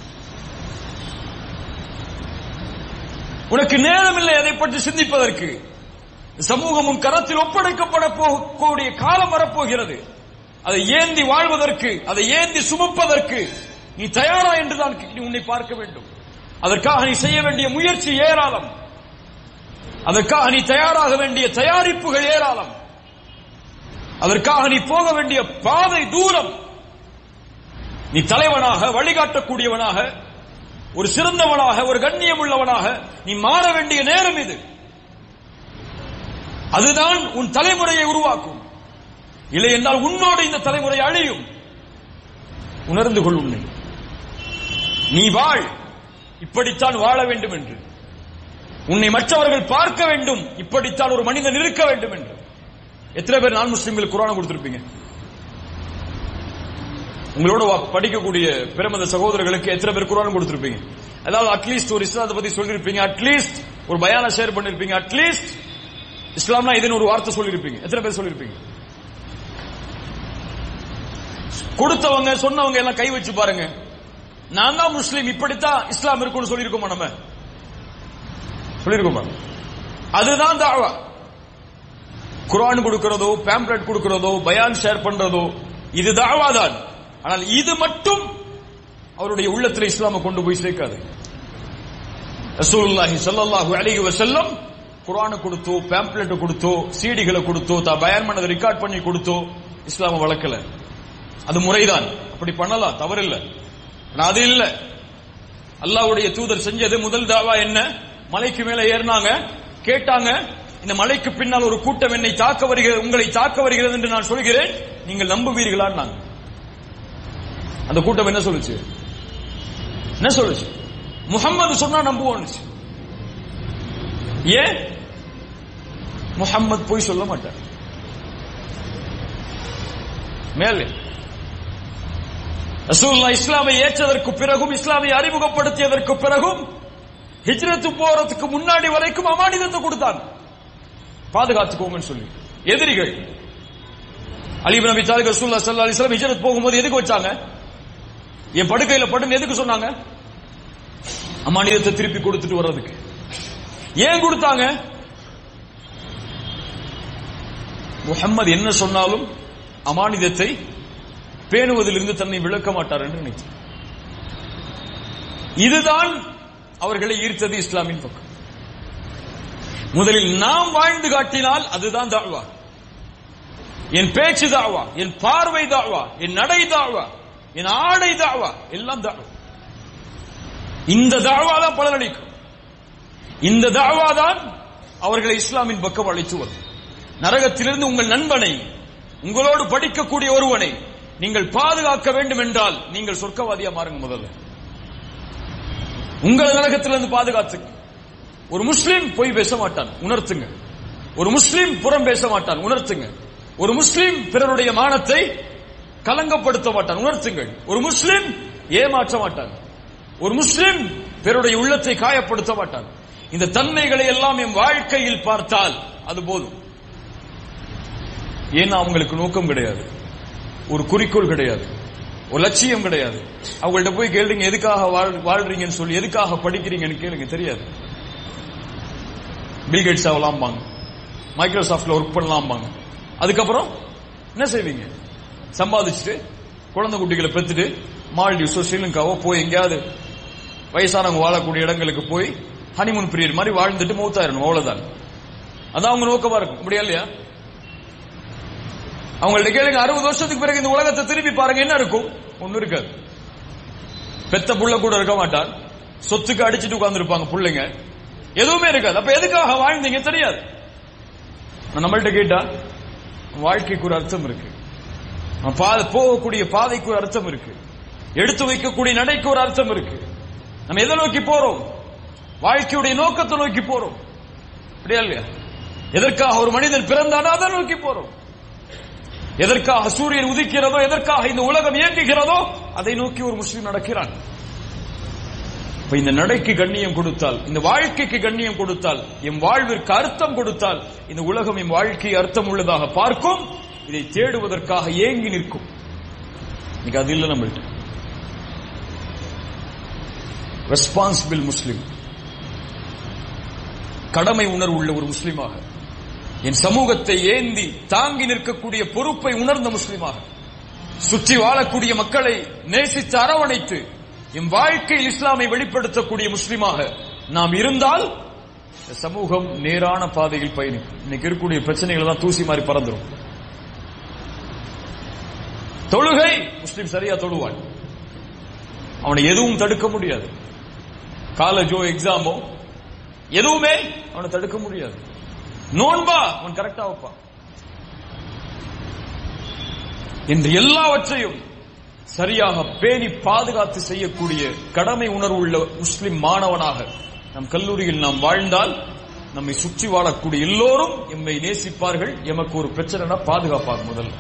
உனக்கு நேரம் இல்லை அதை பற்றி சிந்திப்பதற்கு. சமூகமும் கரத்தில் ஒப்படைக்கப்பட போகக்கூடிய காலம் வரப்போகிறது. அதை ஏந்தி வாழ்வதற்கு, அதை ஏந்தி சுமப்பதற்கு நீ தயாரா என்றுதான் உன்னை பார்க்க வேண்டும். அதற்காக நீ செய்ய வேண்டிய முயற்சி ஏராளம். அதற்காக நீ தயாராக வேண்டிய தயாரிப்புகள் ஏராளம். அதற்காக நீ போக வேண்டிய பாதை தூரம். நீ தலைவனாக, வழிகாட்டக்கூடியவனாக, ஒரு சிறந்தவனாக, ஒரு கண்ணியம் உள்ளவனாக நீ மாற வேண்டிய நேரம் இது. அதுதான் உன் தலைமுறையை உருவாக்கும். இல்லை என்றால் உன்னோடு இந்த தலைமுறை அழியும். உணர்ந்து கொள் உன்னை. நீ வாழ், இப்படித்தான் வாழ வேண்டும் என்று. உன்னை மற்றவர்கள் பார்க்க வேண்டும், இப்படித்தான் ஒரு மனிதன் இருக்க வேண்டும் என்று. எத்தனை பேர் நான் முஸ்லிம்களுக்கு குர்ஆன் கொடுத்திருப்பீங்க? உங்களோட படிக்கக்கூடிய பிரமத சகோதரர்களுக்கு எத்தனை பேர் குர்ஆன் கொடுத்திருப்பீங்க? அதாவது அட்லீஸ்ட் ஒரு இஸ்லாத்தை பத்தி சொல்லிருப்பீங்க, அட்லீஸ்ட் ஒரு பயானை ஷேர் பண்ணிருப்பீங்க, அட்லீஸ்ட் இஸ்லாம்னா இதுன்னு ஒரு வார்த்தை சொல்லிருப்பீங்க. எத்தனை பேர் சொல்லிருப்பீங்க? கொடுத்தவங்க சொன்னவங்க எல்லாம் கை வச்சு பாருங்க. நான் தான் முஸ்லீம், இப்படித்தான் இஸ்லாம் இருக்கும்னு சொல்லியிருக்கோமா? நம்ம சொல்லியிருக்கோமா? அதுதான் தாவா. குர்ஆன் கொடுக்கிறதோ, பேம்ப்ளெட் கொடுக்கிறதோ, பயான் ஷேர் பண்றதோ, இது தாவா தான். ஆனால் இது மட்டும் அவருடைய உள்ளத்தில் இஸ்லாமை கொண்டு போய் சேர்க்காது. ரசூலுல்லாஹி ஸல்லல்லாஹு அலைஹி வஸல்லம் குர்ஆனை கொடுத்தோ, பேம்ப்ளெட் கொடுத்தோ, சீடிகளை கொடுத்தோ, பயான் பண்ணதை ரெக்கார்ட் பண்ணி கொடுத்தோ இஸ்லாமை வளர்க்கல. அது முறைதான், அப்படி பண்ணலாம், தவறில்லை. அது இல்ல. அல்லாஹ்வுடைய தூதர் செஞ்சது முதல் தாவா என்ன? மலைக்கு மேல ஏறினாங்க, கேட்டாங்க, இந்த மலைக்கு பின்னால் ஒரு கூட்டம் என்னை தாக்க வருகிறது, உங்களை தாக்க வருகிறது என்று நான் சொல்கிறேன், நீங்கள் நம்புவீர்களான்னாங்க. அந்த கூட்டம் என்ன சொல்லுச்சு? என்ன சொல்லுச்சு? முஹம்மது சொன்னா நம்புவோம். ஏன்? முஹம்மது போய் சொல்ல மாட்டார். மேலே ரசூலுல்லாஹ் இஸ்லாமை ஏற்றதற்கு பிறகும், இஸ்லாமை அறிமுகப்படுத்தியதற்கு பிறகும், ஹிஜ்ரத்து போறதுக்கு முன்னாடி வரைக்கும் அமானிதத்தை கொடுத்தாங்க, பாதுகாத்துக்கோங்கன்னு சொல்லி. எதிரிகள் அலி இப்னு அபி தாலிப் ரசூலுல்லாஹ் ஸல்லல்லாஹு அலைஹி வஸல்லம் ஹிஜ்ரத் போகும்போது எதுக்கு வச்சாங்க? என் படுக்கையில படுன்னு எதுக்கு சொன்னாங்க? அமானிதத்தை திருப்பி கொடுத்துட்டு வர்றதுக்கு. ஏன் கொடுத்தாங்க? முஹம்மது என்ன சொன்னாலும் அமானிதத்தை பேணுவதிலிருந்து தன்னை விளக்க மாட்டார் என்று நினைத்தார். இதுதான் அவர்களை ஈர்த்தது இஸ்லாமின் பக்கம். முதலில் நாம் வாழ்ந்து காட்டினால் அதுதான் தாவா. என் பேச்சு தாவா, என் பார்வை தாவா, என் நடை தாவா, என் ஆடை தாவா, எல்லாம் தாவா. இந்த தாவா தான் பலனளிக்கும். இந்த தாவா தான் அவர்களை இஸ்லாமின் பக்கம் அழைத்து வரும். நரகத்திலிருந்து உங்கள் நண்பனை, உங்களோடு படிக்கக்கூடிய ஒருவனை நீங்கள் பாதுகாக்க வேண்டும் என்றால் நீங்கள் சொர்க்கவாதியா மாறுங்க. முதல்ல உங்கள் நரகத்திலிருந்து பாதுகாத்துங்க. ஒரு முஸ்லிம் பொய் பேச மாட்டான், உணர்த்துங்க. ஒரு முஸ்லிம் புறம் பேச மாட்டான், உணர்த்துங்க. ஒரு முஸ்லிம் பிறருடைய மானத்தை கலங்கப்படுத்த மாட்டான், உணர்த்துங்கள். ஒரு முஸ்லிம் ஏமாற்ற மாட்டான். ஒரு முஸ்லிம் பிறருடைய உள்ளத்தை காயப்படுத்த மாட்டான். இந்த தன்மைகளை எல்லாம் என் வாழ்க்கையில் பார்த்தால் அது போதும். ஏன்னா அவங்களுக்கு நோக்கம் கிடையாது, ஒரு குறிக்கோள் கிடையாது, ஒரு லட்சியம் கிடையாது. அவங்கள்ட்ட போய் கேளுங்க, எதுக்காக வாழ்றீங்கன்னு சொல்லி, எதுக்காக படிக்கிறீங்கன்னு கேளுங்க, தெரியாது. Bill Gates ஆகலாம்பாங்க, மைக்ரோசாஃப்ட்ல work பண்ணலாம்பாங்க. அதுக்கப்புறம் என்ன செய்வீங்க? சம்பாதிச்சுட்டு குழந்தை குட்டிகளை பெற்றுட்டு மால்டீவ்ஸோ ஸ்ரீலங்காவோ போய் எங்கேயாவது வயசானவங்க வாழக்கூடிய இடங்களுக்கு போய் ஹனிமூன் பீரியட் மாதிரி வாழ்ந்துட்டு மௌத்தாயிரணும், அவ்வளவுதான். அதான் அவங்க நோக்கமா இருக்கும். அப்படியா இல்லையா? அவங்கள்ட்ட கேளுங்க, 60 வருஷத்துக்கு பிறகு இந்த உலகத்தை திரும்பி பாருங்க, என்ன இருக்கும்? ஒண்ணு இருக்காது. பெத்த புள்ள கூட இருக்க மாட்டான், சொத்துக்கு அடிச்சுட்டு உட்கார்ந்து இருப்பாங்க பிள்ளைங்க, எதுவுமே இருக்காது. அப்ப எதுக்காக வாழ்ந்தீங்க தெரியாது. நம்மள்ட்ட கேட்டா வாழ்க்கைக்கு ஒரு அர்த்தம் இருக்கு, போகக்கூடிய பாதைக்கு ஒரு அர்த்தம் இருக்கு, எடுத்து வைக்கக்கூடிய நடைக்கு ஒரு அர்த்தம் இருக்கு. நம்ம எதை நோக்கி போறோம்? வாழ்க்கையுடைய நோக்கத்தை நோக்கி போறோம், அப்படியா இல்லையா? எதற்காக ஒரு மனிதன் பிறந்தானோ அதை நோக்கி போறோம். எதற்காக சூரியன் உதிக்கிறதோ, எதற்காக இந்த உலகம் இயங்குகிறதோ அதை நோக்கி ஒரு முஸ்லிம் நடக்கிறான். இந்த நடைக்கு கண்ணியம் கொடுத்தால், இந்த வாழ்க்கைக்கு கண்ணியம் கொடுத்தால், என் வாழ்விற்கு அர்த்தம் கொடுத்தால், இந்த உலகம் என் வாழ்க்கை அர்த்தம் உள்ளதாக பார்க்கும், இதை தேடுவதற்காக ஏங்கி நிற்கும். இன்னைக்கு அது இல்லை நம்மள்ட்ட. ரெஸ்பான்சிபிள் முஸ்லிம், கடமை உணர்வு உள்ள ஒரு முஸ்லிமாக, என் சமூகத்தை ஏந்தி தாங்கி நிற்கக்கூடிய பொறுப்பை உணர்ந்த முஸ்லிமாக, சுற்றி வாழக்கூடிய மக்களை நேசித்து அரவணைத்து என் வாழ்க்கையில் இஸ்லாமை வெளிப்படுத்தக்கூடிய முஸ்லிமாக நாம் இருந்தால் சமூகம் நேரான பாதையில் பயணிக்கும். இன்னைக்கு இருக்கக்கூடிய பிரச்சனைகள் தான் தூசி மாதிரி பறந்துடும். தொழுகை, முஸ்லிம் சரியா தொழுவான், அவனை எதுவும் தடுக்க முடியாது. காலேஜோ எக்ஸாமோ எதுவுமே அவனை தடுக்க முடியாது. நோன்பா அவன் கரெக்டா வைப்பான் என்று எல்லாவற்றையும் சரியாக பேணி பாதுகாத்து செய்யக்கூடிய கடமை உணர்வு உள்ள முஸ்லிம் மாணவனாக நம் கல்லூரியில் நாம் வாழ்ந்தால் நம்மை சுற்றி வாழக்கூடிய எல்லோரும் எம்மை நேசிப்பார்கள். எமக்கு ஒரு பிரச்சனைனா பாதுகாப்பாக முதல்ல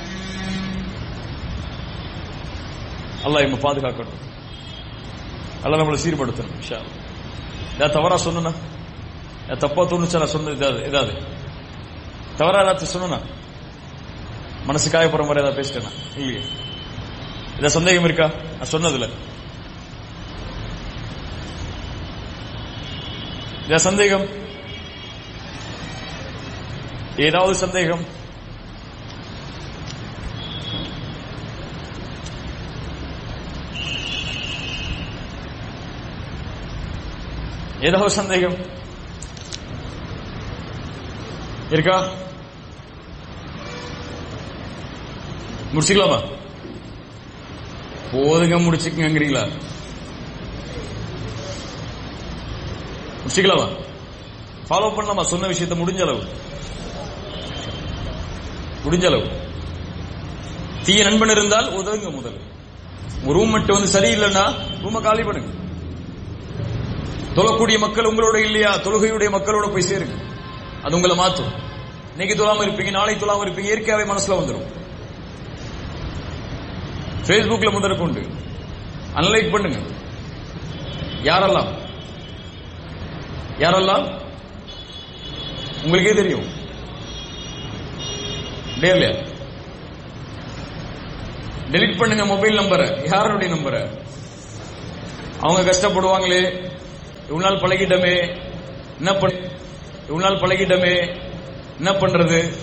அல்லாஹ் எம்மை பாதுகாக்கணும், அல்லாஹ் நம்மளை சீர்படுத்தணும். இன்ஷா அல்லாஹ். ஏதாவது தவறா சொன்னா, தப்பா தோணுச்சா நான் சொன்னது ஏதாவது தவறா ஏதாச்சும் சொன்னா, மனசு காயப்படுற மாதிரி ஏதாவது பேசிட்டேனா? இல்லையே. இத சந்தேகம் இருக்கா நான் சொன்னதுல? இத சந்தேகம், ஏதாவது சந்தேகம்? ஏதாவது சந்தேகம் இருக்கா? முடிச்சுக்கலாமா? போதுங்க, முடிச்சுக்கங்கிறீங்களா? முடிச்சுக்கலாமா? ஃபாலோ பண்ணலாமா? சொன்ன விஷயத்தை முடிஞ்ச அளவு தீய நண்பன் இருந்தால் உதவுங்க. முதல் ரூம் மட்டும் வந்து சரியில்லைன்னா ரூமை காலி பண்ணுங்க. தொழக்கூடிய மக்கள் உங்களோட இல்லையா, தொழுகையுடைய மக்களோட போய் சேருங்க. அது உங்களை மாற்றும். இன்னைக்கு தொழாம இருப்பீங்க, நாளை தொழாம இருப்பீங்க, இயற்கையாவே மனசுல வந்துடும். பேஸ்புக்ல முதற்கொண்டு அனலைட் பண்ணுங்க. யாரெல்லாம் உங்களுக்கே தெரியும். டெலிட் பண்ணுங்க மொபைல் நம்பரை, யாருடைய நம்பரை. அவங்க கஷ்டப்படுவாங்களே, இவ்வளவு நாள் பழகிட்டமே என்ன பண்றது?